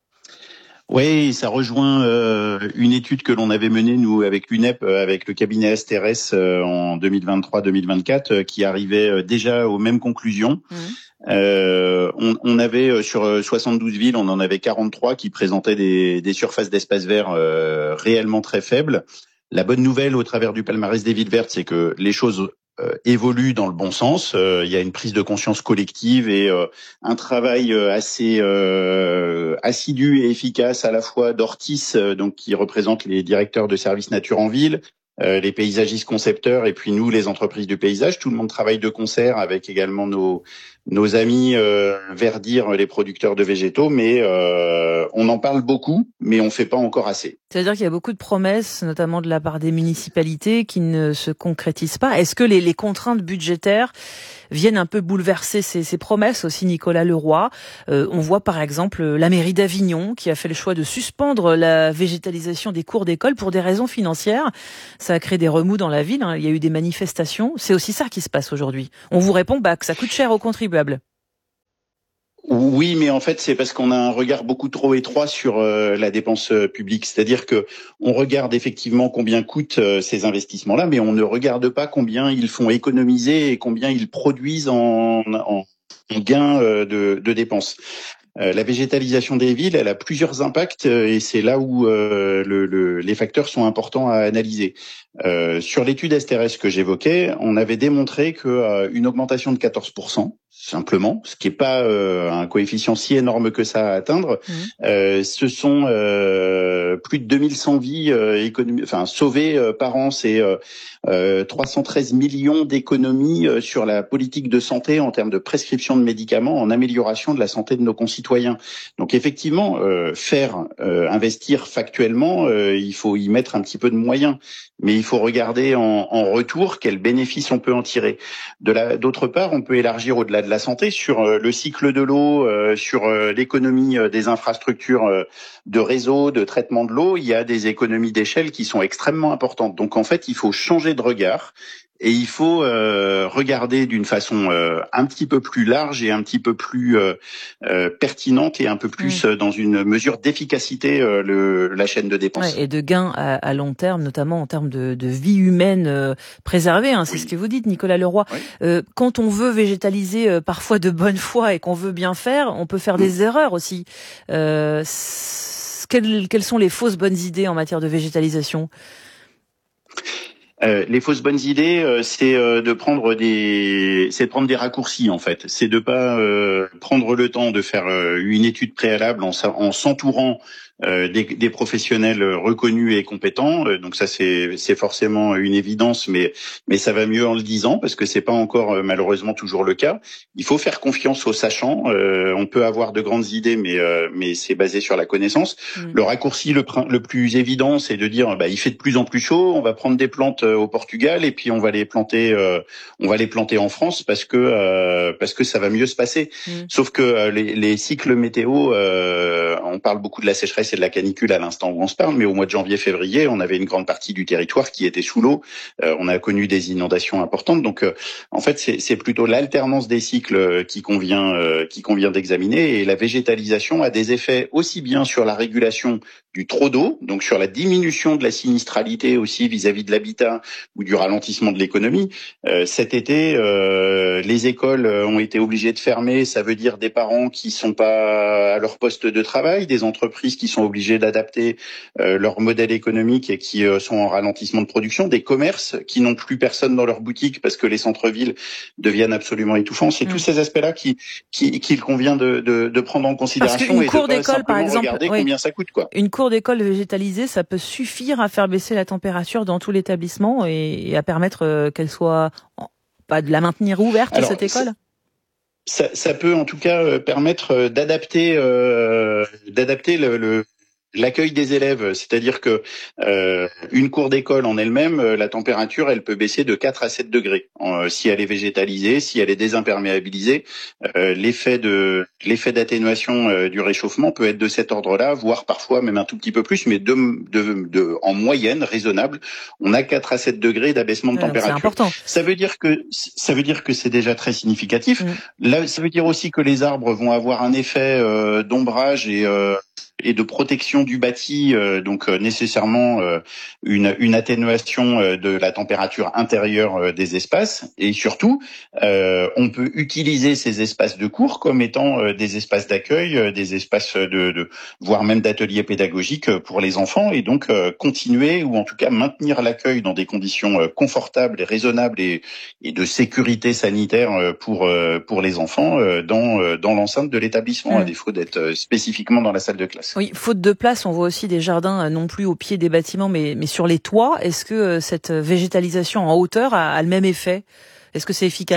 W: Oui, ça rejoint euh, une étude que l'on avait menée, nous, avec l'U N E P, euh, avec le cabinet S T R S euh, en deux mille vingt-trois deux mille vingt-quatre, euh, qui arrivait euh, déjà aux mêmes conclusions. Mmh. Euh, on, on avait euh, sur soixante-douze villes, on en avait quarante-trois qui présentaient des, des surfaces d'espaces verts euh, réellement très faibles. La bonne nouvelle au travers du palmarès des villes vertes, c'est que les choses Euh, évolue dans le bon sens. Euh, il y a une prise de conscience collective et euh, un travail euh, assez euh, assidu et efficace à la fois d'Ortis, euh, donc qui représente les directeurs de services nature en ville, euh, les paysagistes concepteurs et puis nous, les entreprises du paysage. Tout le monde travaille de concert avec également nos nos amis euh, Verdir, les producteurs de végétaux, mais euh, on en parle beaucoup, mais on fait pas encore assez.
B: C'est-à-dire qu'il y a beaucoup de promesses, notamment de la part des municipalités, qui ne se concrétisent pas. Est-ce que les, les contraintes budgétaires viennent un peu bouleverser ces, ces promesses aussi, Nicolas Leroy? euh, On voit par exemple la mairie d'Avignon qui a fait le choix de suspendre la végétalisation des cours d'école pour des raisons financières. Ça a créé des remous dans la ville, hein. Il y a eu des manifestations. C'est aussi ça qui se passe aujourd'hui. On vous répond bah, que ça coûte cher aux contribuables.
W: Oui, mais en fait, c'est parce qu'on a un regard beaucoup trop étroit sur euh, la dépense euh, publique. C'est-à-dire que on regarde effectivement combien coûtent euh, ces investissements-là, mais on ne regarde pas combien ils font économiser et combien ils produisent en, en, en gains euh, de, de dépenses. Euh, la végétalisation des villes, elle a plusieurs impacts euh, et c'est là où euh, le, le, les facteurs sont importants à analyser. Euh, sur l'étude S T R S que j'évoquais, on avait démontré que euh, une augmentation de quatorze pour cent, simplement, ce qui n'est pas euh, un coefficient si énorme que ça à atteindre, mmh. euh, ce sont euh, plus de deux mille cent vies euh, économi- enfin, sauvées euh, par an. C'est euh, euh, trois cent treize millions d'économies euh, sur la politique de santé en termes de prescription de médicaments, en amélioration de la santé de nos concitoyens. Donc effectivement, euh, faire euh, investir factuellement, euh, il faut y mettre un petit peu de moyens. Mais il faut regarder en, en retour quels bénéfices on peut en tirer. De la, d'autre part, on peut élargir au-delà de la santé sur euh, le cycle de l'eau, euh, sur euh, l'économie euh, des infrastructures euh, de réseau, de traitement de l'eau. Il y a des économies d'échelle qui sont extrêmement importantes. Donc en fait, il faut changer de regard. Et il faut euh, regarder d'une façon euh, un petit peu plus large et un petit peu plus euh, euh, pertinente et un peu plus mmh. euh, dans une mesure d'efficacité euh, le, la chaîne de dépenses.
B: Ouais, et de gains à, à long terme, notamment en termes de, de vie humaine euh, préservée. Hein, c'est oui. ce que vous dites, Nicolas Leroy. Oui. Euh, quand on veut végétaliser euh, parfois de bonne foi et qu'on veut bien faire, on peut faire mmh. des erreurs aussi. Euh, quelles, quelles sont les fausses bonnes idées en matière de végétalisation ?
W: Euh, les fausses bonnes idées, euh, c'est euh, de prendre des, c'est de prendre des raccourcis en fait. C'est de pas euh, prendre le temps de faire euh, une étude préalable en, en s'entourant euh, des, des professionnels reconnus et compétents. Donc ça c'est c'est forcément une évidence, mais mais ça va mieux en le disant parce que c'est pas encore euh, malheureusement toujours le cas. Il faut faire confiance aux sachants. Euh, on peut avoir de grandes idées, mais euh, mais c'est basé sur la connaissance. Mmh. Le raccourci le, le plus évident, c'est de dire bah il fait de plus en plus chaud, on va prendre des plantes au Portugal et puis on va les planter, euh, on va les planter en France parce que euh, parce que ça va mieux se passer. Mmh. Sauf que euh, les, les cycles météo, euh, on parle beaucoup de la sécheresse et de la canicule à l'instant où on se parle, mais au mois de janvier-février, on avait une grande partie du territoire qui était sous l'eau. Euh, on a connu des inondations importantes. Donc, euh, en fait, c'est, c'est plutôt l'alternance des cycles qui convient euh, qui convient d'examiner. Et la végétalisation a des effets aussi bien sur la régulation du trop d'eau, donc sur la diminution de la sinistralité aussi vis-à-vis de l'habitat ou du ralentissement de l'économie. Euh, cet été, euh, les écoles ont été obligées de fermer. Ça veut dire des parents qui sont pas à leur poste de travail, des entreprises qui sont obligées d'adapter euh, leur modèle économique et qui euh, sont en ralentissement de production, des commerces qui n'ont plus personne dans leur boutique parce que les centres-villes deviennent absolument étouffants. C'est mmh. tous ces aspects-là qui, qui, qu'il convient de, de, de prendre en considération et de pas simplement exemple, regarder oui, combien ça coûte, quoi.
B: Une cour d'école végétalisée, ça peut suffire à faire baisser la température dans tout l'établissement et, et à permettre euh, qu'elle soit pas de la maintenir ouverte, Alors, cette école.
W: Ça, ça peut en tout cas euh, permettre d'adapter, euh, d'adapter le, le l'accueil des élèves, c'est-à-dire que euh, une cour d'école en elle-même, la température, elle peut baisser de quatre à sept degrés. Euh, si elle est végétalisée, si elle est désimperméabilisée, euh, l'effet de l'effet d'atténuation euh, du réchauffement peut être de cet ordre-là, voire parfois même un tout petit peu plus, mais de, de, de en moyenne raisonnable, on a quatre à sept degrés d'abaissement de ouais, température.
B: C'est important.
W: Ça veut dire que ça veut dire que c'est déjà très significatif. Mmh. Là, ça veut dire aussi que les arbres vont avoir un effet euh, d'ombrage et euh, et de protection du bâti, euh, donc euh, nécessairement euh, une, une atténuation euh, de la température intérieure euh, des espaces. Et surtout, euh, on peut utiliser ces espaces de cours comme étant euh, des espaces d'accueil, euh, des espaces de, de voire même d'ateliers pédagogiques pour les enfants, et donc euh, continuer ou en tout cas maintenir l'accueil dans des conditions euh, confortables et raisonnables et, et de sécurité sanitaire euh, pour euh, pour les enfants euh, dans euh, dans l'enceinte de l'établissement, mmh. à défaut d'être euh, spécifiquement dans la salle de classe.
B: Oui, faute de place, on voit aussi des jardins euh, non plus au pied des bâtiments, mais mais sur les toits. Est-ce que euh, cette végétalisation en hauteur a, a le même effet ? Est-ce que c'est efficace ?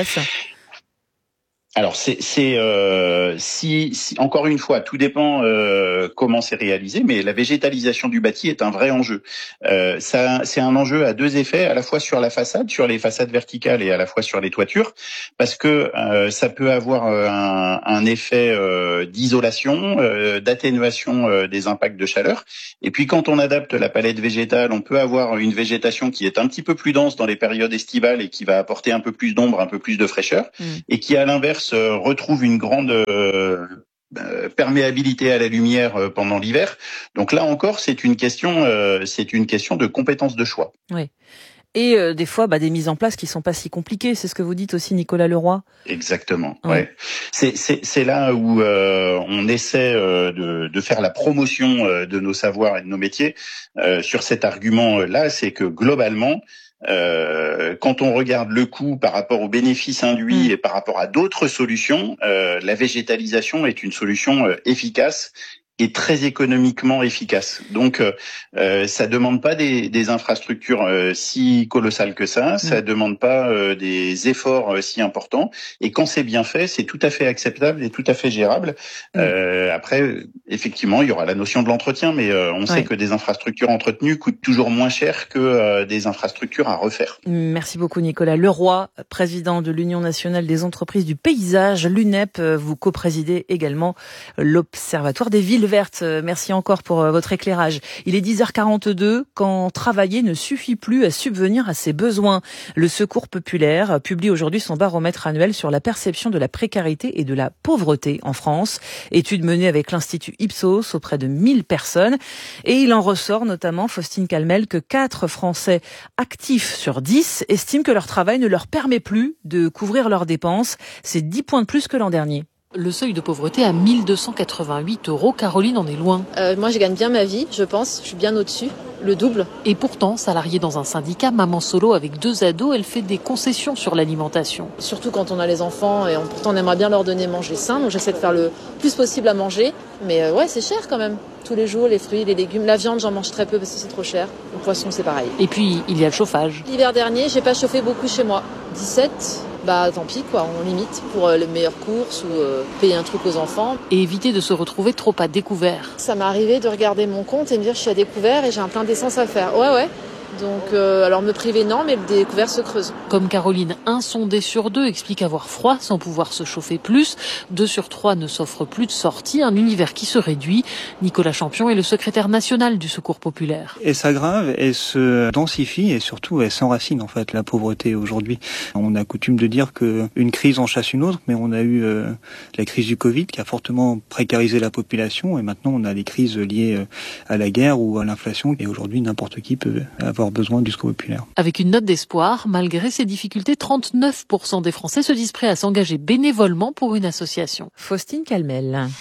W: Alors c'est, c'est euh, si, si encore une fois, tout dépend euh, comment c'est réalisé, mais la végétalisation du bâti est un vrai enjeu. Euh, ça, c'est un enjeu à deux effets, à la fois sur la façade, sur les façades verticales, et à la fois sur les toitures, parce que euh, ça peut avoir un, un effet euh, d'isolation, euh, d'atténuation euh, des impacts de chaleur. Et puis quand on adapte la palette végétale, on peut avoir une végétation qui est un petit peu plus dense dans les périodes estivales et qui va apporter un peu plus d'ombre, un peu plus de fraîcheur, mmh. et qui à l'inverse retrouve une grande euh, perméabilité à la lumière euh, pendant l'hiver. Donc là encore, c'est une question, euh, c'est une question de compétence de choix.
B: Oui. Et euh, des fois, bah, des mises en place qui sont pas si compliquées. C'est ce que vous dites aussi, Nicolas Leroy.
W: Exactement. Ouais. ouais. C'est, c'est, c'est là où euh, on essaie euh, de, de faire la promotion euh, de nos savoirs et de nos métiers. Euh, sur cet argument-là, c'est que globalement, Euh, quand on regarde le coût par rapport aux bénéfices induits mmh. et par rapport à d'autres solutions, euh, la végétalisation est une solution euh, efficace et très économiquement efficace. Donc, euh, ça demande pas des, des infrastructures euh, si colossales que ça, mmh. ça demande pas euh, des efforts euh, si importants. Et quand c'est bien fait, c'est tout à fait acceptable et tout à fait gérable. Mmh. Euh, après, effectivement, il y aura la notion de l'entretien, mais euh, on ouais. sait que des infrastructures entretenues coûtent toujours moins cher que euh, des infrastructures à refaire.
B: Merci beaucoup, Nicolas Leroy, président de l'Union nationale des entreprises du paysage, l'U N E P. Vous coprésidez également l'Observatoire des villes vertes. Merci encore pour votre éclairage. Il est dix heures quarante-deux, quand travailler ne suffit plus à subvenir à ses besoins. Le Secours populaire publie aujourd'hui son baromètre annuel sur la perception de la précarité et de la pauvreté en France. Étude menée avec l'Institut Ipsos auprès de mille personnes. Et il en ressort notamment, Faustine Calmel, que quatre Français actifs sur dix estiment que leur travail ne leur permet plus de couvrir leurs dépenses. C'est dix points de plus que l'an dernier.
A: Le seuil de pauvreté à mille deux cent quatre-vingt-huit euros. Caroline en est loin.
E: Euh, moi, je gagne bien ma vie, je pense. Je suis bien au-dessus, le double.
A: Et pourtant, salariée dans un syndicat, maman solo avec deux ados, elle fait des concessions sur l'alimentation.
E: Surtout quand on a les enfants et on, pourtant on aimerait bien leur donner manger sain. Donc j'essaie de faire le plus possible à manger. Mais euh, ouais, c'est cher quand même. Tous les jours, les fruits, les légumes. La viande, j'en mange très peu parce que c'est trop cher. Le poisson, c'est pareil.
A: Et puis, il y a le chauffage.
E: L'hiver dernier, j'ai pas chauffé beaucoup chez moi. dix-sept Bah tant pis quoi, on limite pour euh, les meilleures courses ou euh, payer un truc aux enfants.
A: Et éviter de se retrouver trop à découvert.
E: Ça m'est arrivé de regarder mon compte et me dire je suis à découvert et j'ai un plein d'essence à faire. Ouais ouais. Donc, euh, alors me priver non, mais le découvert se creuse.
A: Comme Caroline, un sondé sur deux explique avoir froid sans pouvoir se chauffer plus. Deux sur trois ne s'offrent plus de sortie, un univers qui se réduit. Nicolas Champion est le secrétaire national du Secours populaire.
G: Elle s'aggrave, elle se densifie et surtout elle s'enracine en fait, la pauvreté aujourd'hui. On a coutume de dire qu'une crise en chasse une autre, mais on a eu euh, la crise du Covid qui a fortement précarisé la population et maintenant on a des crises liées à la guerre ou à l'inflation et aujourd'hui n'importe qui peut avoir besoin du Secours populaire.
A: Avec une note d'espoir, malgré ces difficultés, trente-neuf pour cent des Français se disent prêts à s'engager bénévolement pour une association.
B: Faustine Calmel.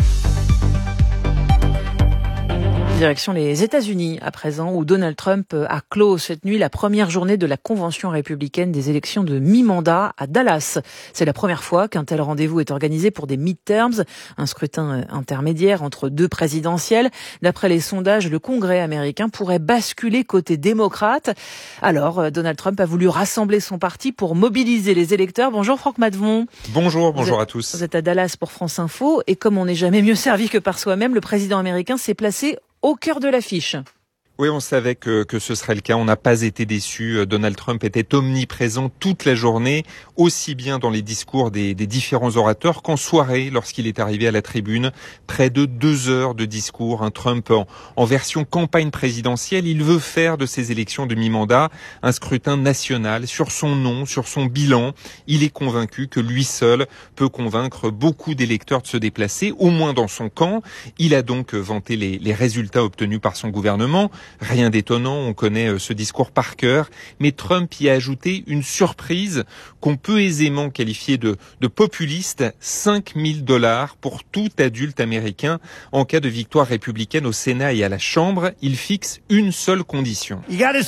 B: Direction les États-Unis à présent, où Donald Trump a clos cette nuit la première journée de la convention républicaine des élections de mi-mandat à Dallas. C'est la première fois qu'un tel rendez-vous est organisé pour des midterms, un scrutin intermédiaire entre deux présidentielles. D'après les sondages, le Congrès américain pourrait basculer côté démocrate. Alors, Donald Trump a voulu rassembler son parti pour mobiliser les électeurs. Bonjour Franck Matvon.
X: Bonjour, bonjour
B: êtes,
X: à tous.
B: Vous êtes à Dallas pour France Info et comme on n'est jamais mieux servi que par soi-même, le président américain s'est placé au cœur de l'affiche.
F: Oui, on savait que, que ce serait le cas. On n'a pas été déçus. Donald Trump était omniprésent toute la journée, aussi bien dans les discours des, des différents orateurs qu'en soirée, lorsqu'il est arrivé à la tribune. Près de deux heures de discours. Un Trump en, en version campagne présidentielle. Il veut faire de ces élections de mi-mandat un scrutin national sur son nom, sur son bilan. Il est convaincu que lui seul peut convaincre beaucoup d'électeurs de se déplacer, au moins dans son camp. Il a donc vanté les, les résultats obtenus par son gouvernement. Rien d'étonnant, on connaît ce discours par cœur, mais Trump y a ajouté une surprise qu'on peut aisément qualifier de, de populiste, cinq mille dollars pour tout adulte américain. En cas de victoire républicaine au Sénat et à la Chambre, il fixe une seule condition.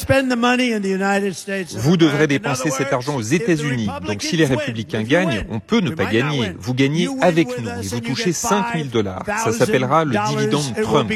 F: Vous devrez dépenser cet argent aux États-Unis, donc si les républicains gagnent, on peut ne pas gagner. Vous gagnez avec nous et vous touchez cinq mille dollars. Ça s'appellera le dividende Trump.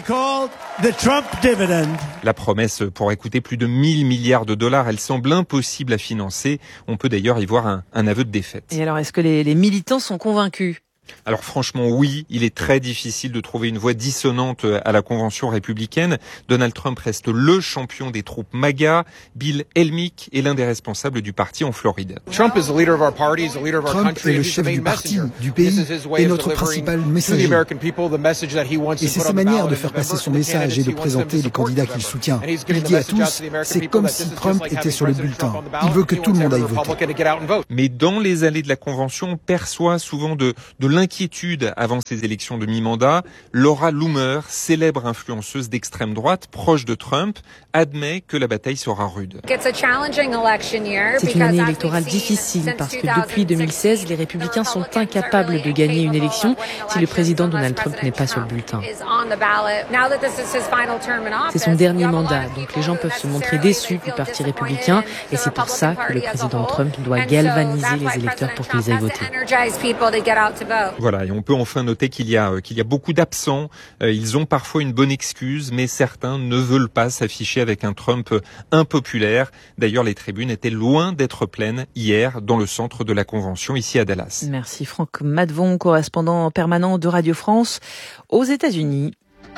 F: La promesse pourrait coûter plus de mille milliards de dollars. Elle semble impossible à financer. On peut d'ailleurs y voir un, un aveu de défaite.
B: Et alors, est-ce que les, les militants sont convaincus ?
F: Alors franchement, oui, il est très difficile de trouver une voix dissonante à la convention républicaine. Donald Trump reste le champion des troupes MAGA. Bill Helmick est l'un des responsables du parti en Floride.
H: Trump est le chef du parti, du pays, et notre principal messager. Et c'est sa manière de faire passer son message et de présenter les candidats qu'il soutient. Il dit à tous, c'est comme si Trump était sur le bulletin. Il veut que tout le monde aille voter.
F: Mais dans les allées de la convention, on perçoit souvent de, de l'inquiétude avant ces élections de mi-mandat. Laura Loomer, célèbre influenceuse d'extrême droite, proche de Trump, admet que la bataille sera rude.
I: C'est une année électorale difficile parce que depuis deux mille seize, les républicains sont incapables de gagner une élection si le président Donald Trump n'est pas sur le bulletin. C'est son dernier mandat, donc les gens peuvent se montrer déçus du parti républicain et c'est pour ça que le président Trump doit galvaniser les électeurs pour qu'ils aillent voter.
F: Voilà, et on peut enfin noter qu'il y a qu'il y a beaucoup d'absents. Euh, ils ont parfois une bonne excuse, mais certains ne veulent pas s'afficher avec un Trump impopulaire. D'ailleurs, les tribunes étaient loin d'être pleines hier dans le centre de la convention ici à Dallas.
B: Merci Franck Madvon, correspondant permanent de Radio France aux États-Unis.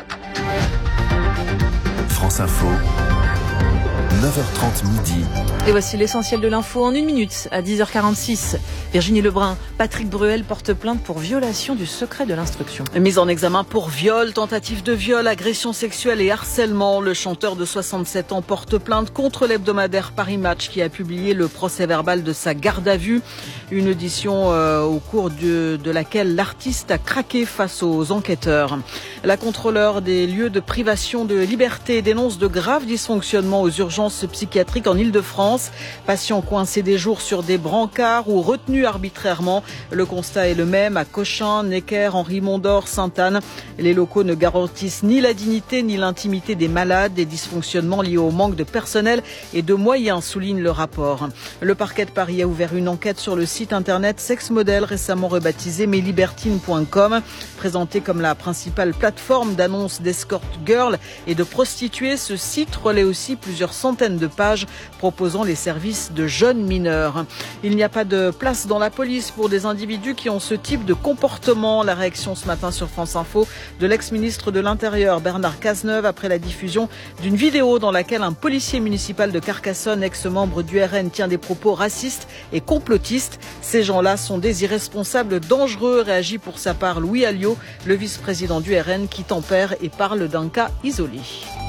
M: France Info. neuf heures trente midi.
B: Et voici l'essentiel de l'info en une minute à dix heures quarante-six. Virginie Lebrun, Patrick Bruel porte plainte pour violation du secret de l'instruction.
N: Mise en examen pour viol, tentative de viol, agression sexuelle et harcèlement. Le chanteur de soixante-sept ans porte plainte contre l'hebdomadaire Paris Match qui a publié le procès-verbal de sa garde à vue. Une audition euh, au cours de, de laquelle l'artiste a craqué face aux enquêteurs. La contrôleure des lieux de privation de liberté dénonce de graves dysfonctionnements aux urgences psychiatriques en Île-de-France. Patients coincés des jours sur des brancards ou retenus arbitrairement. Le constat est le même à Cochin, Necker, Henri Mondor, Sainte-Anne. Les locaux ne garantissent ni la dignité ni l'intimité des malades. Des dysfonctionnements liés au manque de personnel et de moyens, souligne le rapport. Le parquet de Paris a ouvert une enquête sur le site internet Sex Model, récemment rebaptisé meslibertines point com. Présenté comme la principale plateforme d'annonces d'escort girl et de prostituées, ce site relaie aussi plusieurs centaines de pages proposant les services de jeunes mineurs. Il n'y a pas de place dans la police pour des individus qui ont ce type de comportement. La réaction ce matin sur France Info de l'ex-ministre de l'Intérieur Bernard Cazeneuve après la diffusion d'une vidéo dans laquelle un policier municipal de Carcassonne, ex-membre du R N, tient des propos racistes et complotistes. Ces gens-là sont des irresponsables dangereux, réagit pour sa part Louis Alliot, le vice-président du R N qui tempère et parle d'un cas isolé.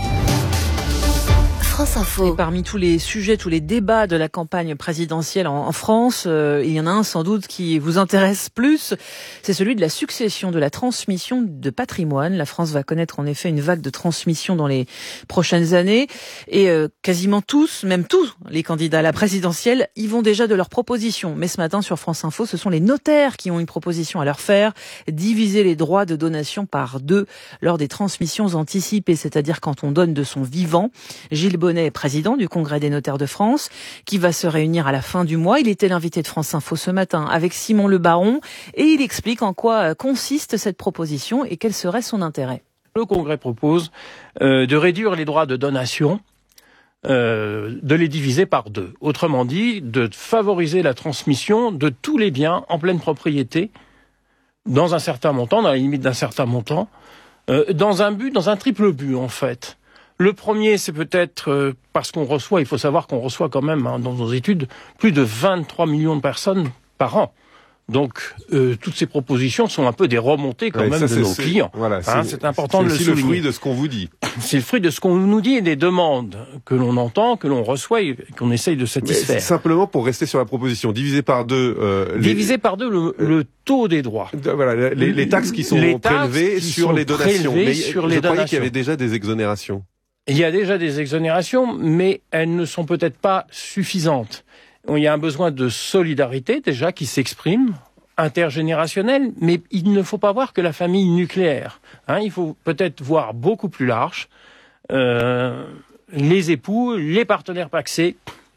B: France Info. Et parmi tous les sujets, tous les débats de la campagne présidentielle en, en France, euh, il y en a un sans doute qui vous intéresse plus, c'est celui de la succession, de la transmission de patrimoine. La France va connaître en effet une vague de transmission dans les prochaines années et euh, quasiment tous, même tous les candidats à la présidentielle y vont déjà de leurs propositions. Mais ce matin sur France Info, ce sont les notaires qui ont une proposition à leur faire, diviser les droits de donation par deux lors des transmissions anticipées, c'est-à-dire quand on donne de son vivant. Gilles Bonnet, président du Congrès des notaires de France, qui va se réunir à la fin du mois. Il était l'invité de France Info ce matin avec Simon Le Baron et il explique en quoi consiste cette proposition et quel serait son intérêt.
X: Le Congrès propose euh, de réduire les droits de donation, euh, de les diviser par deux. Autrement dit, de favoriser la transmission de tous les biens en pleine propriété dans un certain montant, dans la limite d'un certain montant, euh, dans un but, dans un triple but en fait. Le premier, c'est peut-être euh, parce qu'on reçoit, il faut savoir qu'on reçoit quand même, hein, dans nos études, plus de vingt-trois millions de personnes par an. Donc, euh, toutes ces propositions sont un peu des remontées quand ouais, même ça, de nos
C: c'est,
X: clients.
C: Voilà,
X: hein, c'est, c'est important de le souligner.
C: C'est aussi le fruit de ce qu'on vous dit.
X: C'est le fruit de ce qu'on nous dit et des demandes que l'on entend, que l'on reçoit et qu'on essaye de satisfaire.
C: Mais simplement pour rester sur la proposition, diviser par deux... Euh,
X: diviser
C: les...
X: par deux le, le taux des droits.
C: Voilà, les, les taxes qui sont
X: les taxes
C: prélevées
X: qui
C: sur
X: sont
C: les donations. Mais
X: sur
C: je
X: les
C: croyais
X: donations.
C: qu'il y avait déjà des exonérations.
X: Il y a déjà des exonérations, mais elles ne sont peut-être pas suffisantes. Il y a un besoin de solidarité déjà qui s'exprime, intergénérationnel, mais il ne faut pas voir que la famille nucléaire. Hein, il faut peut-être voir beaucoup plus large. Euh, les époux, les partenaires pacsés,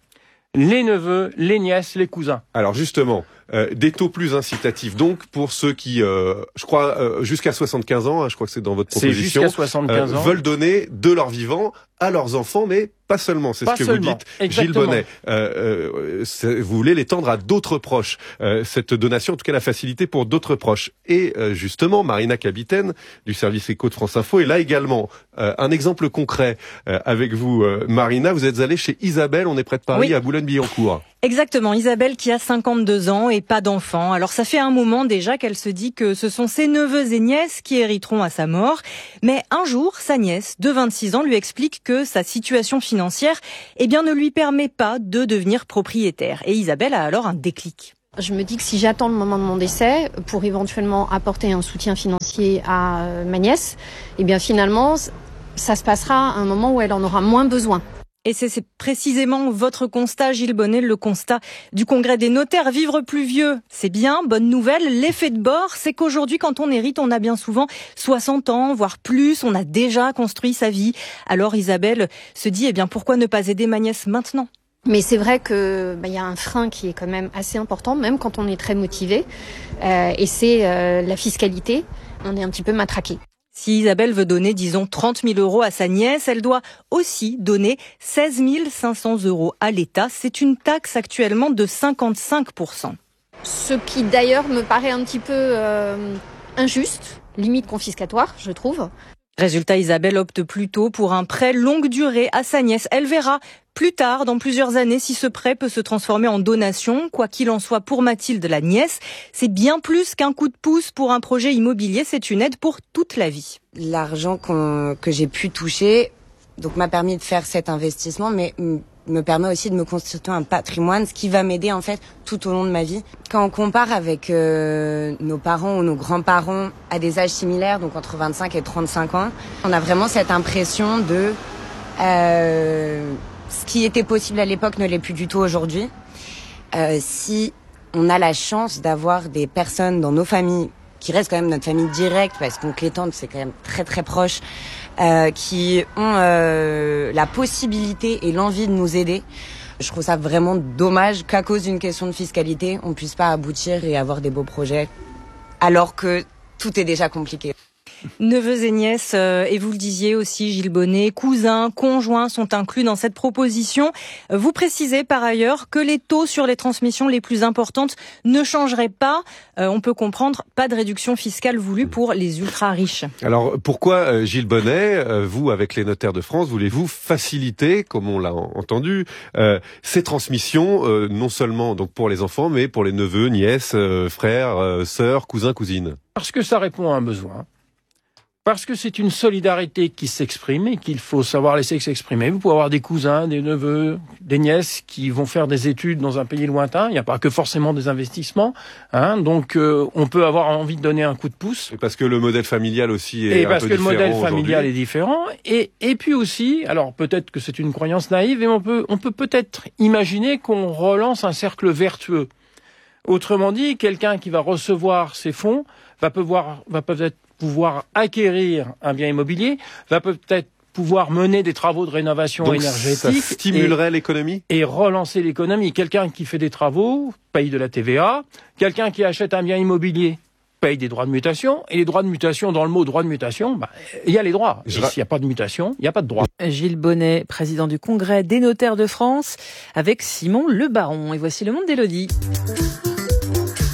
X: les neveux, les nièces, les cousins.
C: Alors justement, euh, des taux plus incitatifs. Donc pour ceux qui, euh, je crois, euh, jusqu'à soixante-quinze ans, hein, je crois que c'est dans votre proposition,
X: c'est jusqu'à soixante-quinze
C: euh,
X: ans.
C: veulent donner de leur vivant à leurs enfants, mais pas seulement, c'est
X: pas
C: ce que
X: seulement.
C: vous dites,
X: Exactement.
C: Gilles Bonnet. Euh, euh, vous voulez l'étendre à d'autres proches, euh, cette donation, en tout cas la facilité pour d'autres proches. Et euh, justement, Marina Kapitaine, du service éco de France Info, est là également. Euh, un exemple concret euh, avec vous, euh, Marina, vous êtes allée chez Isabelle, on est près de Paris, oui. à Boulogne-Billancourt.
D: Exactement, Isabelle qui a cinquante-deux ans et pas d'enfant. Alors ça fait un moment déjà qu'elle se dit que ce sont ses neveux et nièces qui hériteront à sa mort. Mais un jour, sa nièce de vingt-six ans lui explique que sa situation financière eh bien, ne lui permet pas de devenir propriétaire. Et Isabelle a alors un déclic.
K: Je me dis que si j'attends le moment de mon décès pour éventuellement apporter un soutien financier à ma nièce, eh bien finalement, ça se passera à un moment où elle en aura moins besoin.
D: Et c'est, c'est précisément votre constat, Gilles Bonnet, le constat du Congrès des notaires. Vivre plus vieux, c'est bien, bonne nouvelle. L'effet de bord, c'est qu'aujourd'hui, quand on hérite, on a bien souvent soixante ans, voire plus. On a déjà construit sa vie. Alors Isabelle se dit, eh bien, pourquoi ne pas aider ma nièce maintenant ?
K: Mais c'est vrai que bah, y a un frein qui est quand même assez important, même quand on est très motivé. Euh, et c'est euh, la fiscalité. On est un petit peu matraqué.
D: Si Isabelle veut donner, disons, trente mille euros à sa nièce, elle doit aussi donner seize mille cinq cents euros à l'État. C'est une taxe actuellement de cinquante-cinq pour cent.
K: Ce qui d'ailleurs me paraît un petit peu euh, injuste, limite confiscatoire, je trouve.
D: Résultat, Isabelle opte plutôt pour un prêt longue durée à sa nièce. Elle verra plus tard, dans plusieurs années, si ce prêt peut se transformer en donation. Quoi qu'il en soit, pour Mathilde, la nièce, c'est bien plus qu'un coup de pouce pour un projet immobilier. C'est une aide pour toute la vie.
L: L'argent qu'on, que j'ai pu toucher donc m'a permis de faire cet investissement, mais me permet aussi de me constituer un patrimoine, ce qui va m'aider en fait tout au long de ma vie. Quand on compare avec euh, nos parents ou nos grands-parents à des âges similaires, donc entre vingt-cinq et trente-cinq ans, on a vraiment cette impression de euh, ce qui était possible à l'époque ne l'est plus du tout aujourd'hui. Euh, si on a la chance d'avoir des personnes dans nos familles qui restent quand même notre famille directe, parce qu'oncle et tante c'est quand même très très proche, euh, qui ont euh, la possibilité et l'envie de nous aider. Je trouve ça vraiment dommage qu'à cause d'une question de fiscalité, on puisse pas aboutir et avoir des beaux projets, alors que tout est déjà compliqué.
D: Neveux et nièces, euh, et vous le disiez aussi, Gilles Bonnet, cousins, conjoints sont inclus dans cette proposition. Vous précisez par ailleurs que les taux sur les transmissions les plus importantes ne changeraient pas. Euh, on peut comprendre, pas de réduction fiscale voulue pour les ultra-riches.
C: Alors pourquoi, euh, Gilles Bonnet, euh, vous, avec les notaires de France, voulez-vous faciliter, comme on l'a entendu, euh, ces transmissions, euh, non seulement donc pour les enfants, mais pour les neveux, nièces, euh, frères, euh, sœurs, cousins, cousines ?
X: Parce que ça répond à un besoin. Parce que c'est une solidarité qui s'exprime et qu'il faut savoir laisser s'exprimer. Vous pouvez avoir des cousins, des neveux, des nièces qui vont faire des études dans un pays lointain. Il n'y a pas que forcément des investissements. Hein. Donc, euh, on peut avoir envie de donner un coup de pouce.
C: Et parce que le modèle familial aussi est
X: et
C: un
X: parce
C: peu
X: que le modèle
C: différent
X: familial est différent. Et, et puis aussi, alors peut-être que c'est une croyance naïve, et on peut, on peut peut-être imaginer qu'on relance un cercle vertueux. Autrement dit, quelqu'un qui va recevoir ces fonds va pouvoir, va peut-être pouvoir acquérir un bien immobilier, va peut-être pouvoir mener des travaux de rénovation
C: Donc
X: énergétique.
C: Ça stimulerait l'économie ?
X: Et relancer l'économie. Quelqu'un qui fait des travaux paye de la T V A. Quelqu'un qui achète un bien immobilier paye des droits de mutation. Et les droits de mutation, dans le mot droit de mutation, bah, il y a les droits. Et s'il n'y a pas de mutation, il n'y a pas de droit.
B: Gilles Bonnet, président du Congrès des notaires de France, avec Simon Le Baron. Et voici le monde d'Élodie.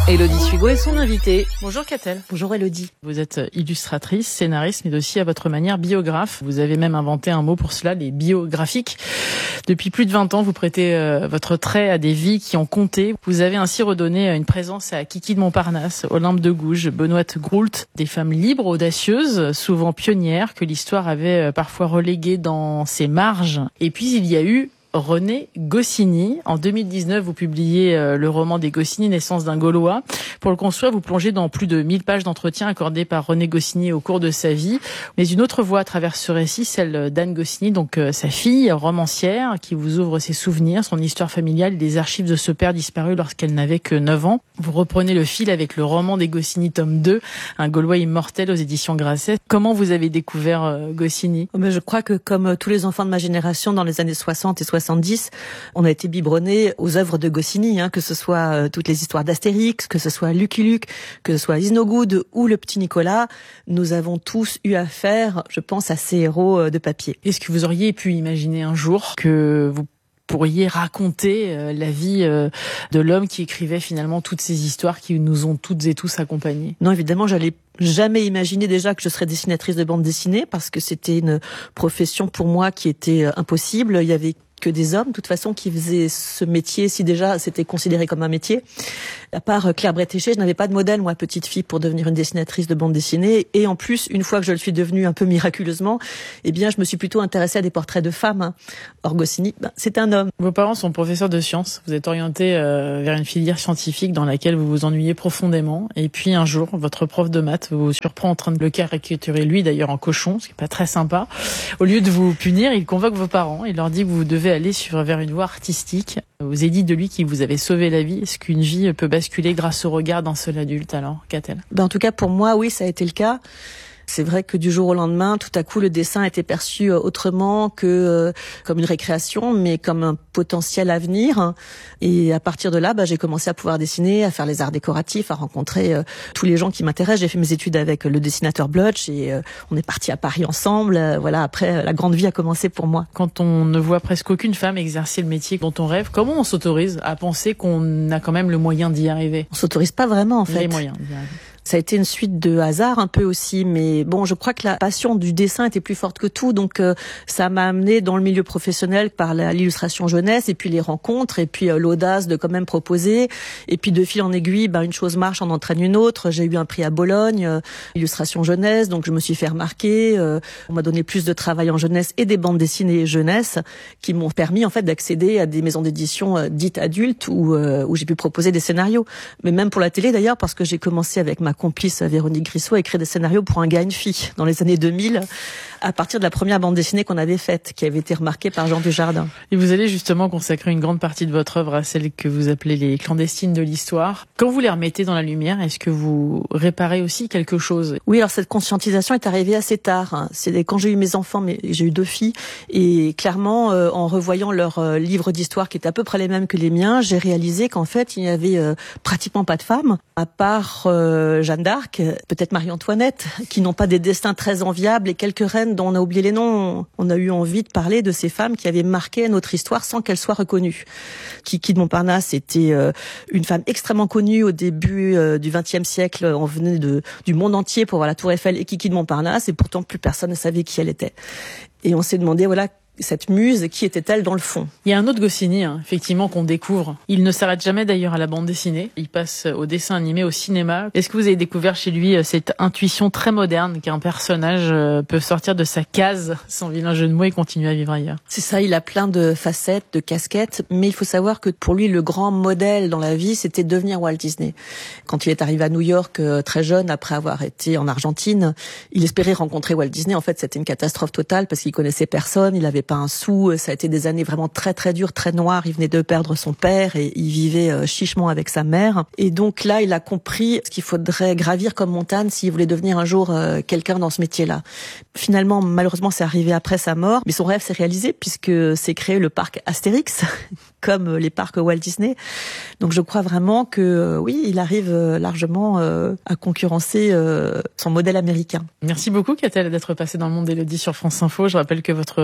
B: Élodie Sugo est son invitée. Bonjour Catel.
I: Bonjour Élodie.
B: Vous êtes illustratrice, scénariste, mais aussi à votre manière biographe. Vous avez même inventé un mot pour cela, les biographiques. Depuis plus de vingt ans, vous prêtez euh, votre trait à des vies qui ont compté. Vous avez ainsi redonné une présence à Kiki de Montparnasse, Olympe de Gouges, Benoît Groult, des femmes libres, audacieuses, souvent pionnières, que l'histoire avait parfois reléguées dans ses marges. Et puis il y a eu René Goscinny. En deux mille dix-neuf, vous publiez euh, le roman des Goscinny, Naissance d'un Gaulois. Pour le construire, vous plongez dans plus de mille pages d'entretien accordés par René Goscinny au cours de sa vie. Mais une autre voie traverse ce récit, celle d'Anne Goscinny, donc euh, sa fille, romancière, qui vous ouvre ses souvenirs, son histoire familiale, les archives de ce père disparu lorsqu'elle n'avait que neuf ans. Vous reprenez le fil avec le roman des Goscinny, tome deux, Un Gaulois immortel aux éditions Grasset. Comment vous avez découvert euh, Goscinny ?
I: Je crois que comme tous les enfants de ma génération dans les années soixante et soixante-dix, on a été biberonnés aux œuvres de Goscinny, hein, que ce soit euh, toutes les histoires d'Astérix, que ce soit Lucky Luke, que ce soit Isnogoud ou le petit Nicolas. Nous avons tous eu affaire, je pense, à ces héros euh, de papier.
B: Est-ce que vous auriez pu imaginer un jour que vous pourriez raconter euh, la vie euh, de l'homme qui écrivait finalement toutes ces histoires qui nous ont toutes et tous accompagnés ?
I: Non, évidemment, j'allais jamais imaginer déjà que je serais dessinatrice de bande dessinée parce que c'était une profession pour moi qui était impossible. Il y avait que des hommes, de toute façon, qui faisaient ce métier, si déjà c'était considéré comme un métier. À part Claire Bretéché, je n'avais pas de modèle, moi, petite fille, pour devenir une dessinatrice de bande dessinée. Et en plus, une fois que je le suis devenue un peu miraculeusement, eh bien, je me suis plutôt intéressée à des portraits de femmes. Or, Goscinny, ben, c'est un homme.
B: Vos parents sont professeurs de sciences. Vous êtes orienté euh, vers une filière scientifique dans laquelle vous vous ennuyez profondément. Et puis, un jour, votre prof de maths vous surprend en train de le caricaturer, lui, d'ailleurs, en cochon, ce qui n'est pas très sympa. Au lieu de vous punir, il convoque vos parents. Il leur dit que vous devez aller sur, vers une voie artistique. Vous avez dit de lui qu'il vous avait sauvé la vie. Est-ce qu'une vie peut basculer grâce au regard d'un seul adulte alors, Catel ?
I: Ben, en tout cas, pour moi, oui, ça a été le cas. C'est vrai que du jour au lendemain, tout à coup, le dessin était perçu autrement que euh, comme une récréation, mais comme un potentiel avenir. Et à partir de là, bah, j'ai commencé à pouvoir dessiner, à faire les arts décoratifs, à rencontrer euh, tous les gens qui m'intéressent. J'ai fait mes études avec le dessinateur Blotch et euh, on est partis à Paris ensemble. Euh, voilà, après, la grande vie a commencé pour moi.
B: Quand on ne voit presque aucune femme exercer le métier dont on rêve, comment on s'autorise à penser qu'on a quand même le moyen d'y arriver ?
I: On s'autorise pas vraiment, en fait.
B: Les moyens d'y arriver.
I: Ça a été une suite de hasard un peu aussi, mais bon, je crois que la passion du dessin était plus forte que tout, donc euh, ça m'a amené dans le milieu professionnel par la, l'illustration jeunesse, et puis les rencontres, et puis euh, l'audace de quand même proposer, et puis de fil en aiguille, ben, une chose marche, en entraîne une autre. J'ai eu un prix à Bologne, euh, illustration jeunesse, donc je me suis fait remarquer, euh, on m'a donné plus de travail en jeunesse et des bandes dessinées jeunesse, qui m'ont permis en fait d'accéder à des maisons d'édition euh, dites adultes, où, euh, où j'ai pu proposer des scénarios, mais même pour la télé d'ailleurs, parce que j'ai commencé avec ma complice Véronique Grissot à écrire des scénarios pour Un gars, une fille dans les années deux mille, à partir de la première bande dessinée qu'on avait faite, qui avait été remarquée par Jean Dujardin.
B: Et vous allez justement consacrer une grande partie de votre œuvre à celles que vous appelez les clandestines de l'histoire. Quand vous les remettez dans la lumière, est-ce que vous réparez aussi quelque chose ?
I: Oui, alors cette conscientisation est arrivée assez tard. C'est quand j'ai eu mes enfants, mais j'ai eu deux filles, et clairement, euh, en revoyant leurs euh, livres d'histoire qui étaient à peu près les mêmes que les miens, j'ai réalisé qu'en fait, il n'y avait euh, pratiquement pas de femmes, à part euh, Jeanne d'Arc, peut-être Marie-Antoinette, qui n'ont pas des destins très enviables, et quelques reines dont on a oublié les noms. On a eu envie de parler de ces femmes qui avaient marqué notre histoire sans qu'elles soient reconnues. Kiki de Montparnasse était euh, une femme extrêmement connue au début euh, du vingtième siècle. On venait de, du monde entier pour voir la Tour Eiffel et Kiki de Montparnasse, et pourtant plus personne ne savait qui elle était. Et on s'est demandé, voilà, cette muse, qui était-elle dans le fond ?
B: Il y a un autre Goscinny, hein, effectivement, qu'on découvre. Il ne s'arrête jamais d'ailleurs à la bande dessinée. Il passe au dessin animé, au cinéma. Est-ce que vous avez découvert chez lui cette intuition très moderne qu'un personnage peut sortir de sa case, sans vilain jeu de mots, et continuer à vivre ailleurs ?
I: C'est ça, il a plein de facettes, de casquettes, mais il faut savoir que pour lui, le grand modèle dans la vie, c'était devenir Walt Disney. Quand il est arrivé à New York, très jeune, après avoir été en Argentine, il espérait rencontrer Walt Disney. En fait, c'était une catastrophe totale parce qu'il connaissait personne, il avait pas un sou, ça a été des années vraiment très très dures, très noires. Il venait de perdre son père et il vivait chichement avec sa mère. Et donc là, il a compris ce qu'il faudrait gravir comme montagne s'il voulait devenir un jour quelqu'un dans ce métier-là. Finalement, malheureusement, c'est arrivé après sa mort, mais son rêve s'est réalisé puisque c'est créé le parc Astérix, comme les parcs Walt Disney. Donc je crois vraiment que oui, il arrive largement à concurrencer son modèle américain.
B: Merci beaucoup, Catel, d'être passée dans le monde d'Élodie sur France Info. Je rappelle que votre nouvel ouvrage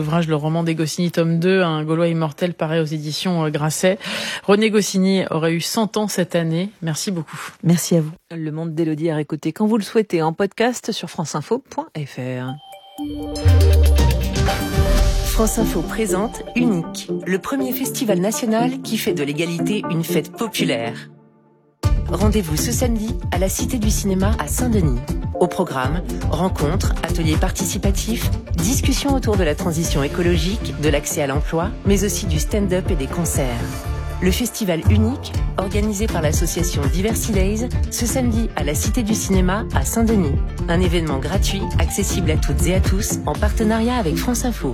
A: ouvrage, le roman des Goscinny, tome deux, un Gaulois immortel, paru aux éditions Grasset. René Goscinny aurait eu cent ans cette année. Merci beaucoup.
I: Merci à vous.
B: Le Monde d'Élodie à réécouter quand vous le souhaitez en podcast sur franceinfo point f r.
O: France Info présente Unique, le premier festival national qui fait de l'égalité une fête populaire. Rendez-vous ce samedi à la Cité du Cinéma à Saint-Denis. Au programme, rencontres, ateliers participatifs, discussions autour de la transition écologique, de l'accès à l'emploi, mais aussi du stand-up et des concerts. Le festival Unique, organisé par l'association Diversity Days, ce samedi à la Cité du Cinéma à Saint-Denis. Un événement gratuit, accessible à toutes et à tous, en partenariat avec France Info.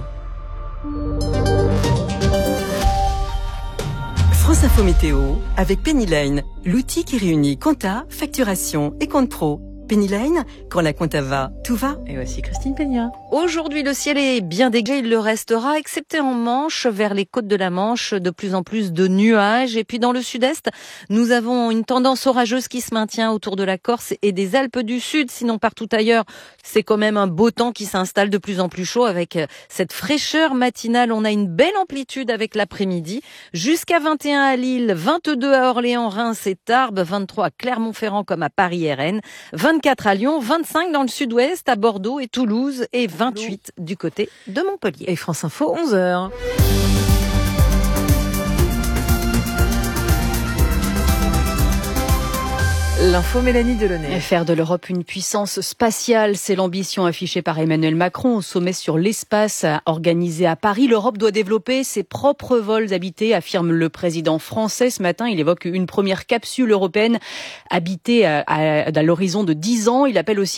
O: France Info Météo avec Penny Lane, l'outil qui réunit compta, facturation et compte pro. Penny Lane, quand la compta va, tout va.
B: Et voici Christine Peña.
P: Aujourd'hui, le ciel est bien dégagé, il le restera, excepté en Manche, vers les côtes de la Manche, de plus en plus de nuages. Et puis dans le sud-est, nous avons une tendance orageuse qui se maintient autour de la Corse et des Alpes du Sud. Sinon, partout ailleurs, c'est quand même un beau temps qui s'installe de plus en plus chaud avec cette fraîcheur matinale. On a une belle amplitude avec l'après-midi. Jusqu'à vingt et un à Lille, vingt-deux à Orléans, Reims et Tarbes, vingt-trois à Clermont-Ferrand comme à Paris et Rennes, vingt-quatre à Lyon, vingt-cinq dans le sud-ouest, à Bordeaux et Toulouse et vingt-huit du côté de Montpellier.
B: Et France Info, onze heures. L'info Mélanie Delaunay.
J: Faire de l'Europe une puissance spatiale, c'est l'ambition affichée par Emmanuel Macron au sommet sur l'espace organisé à Paris. L'Europe doit développer ses propres vols habités, affirme le président français. Ce matin, il évoque une première capsule européenne habitée à, à, à l'horizon de dix ans. Il appelle aussi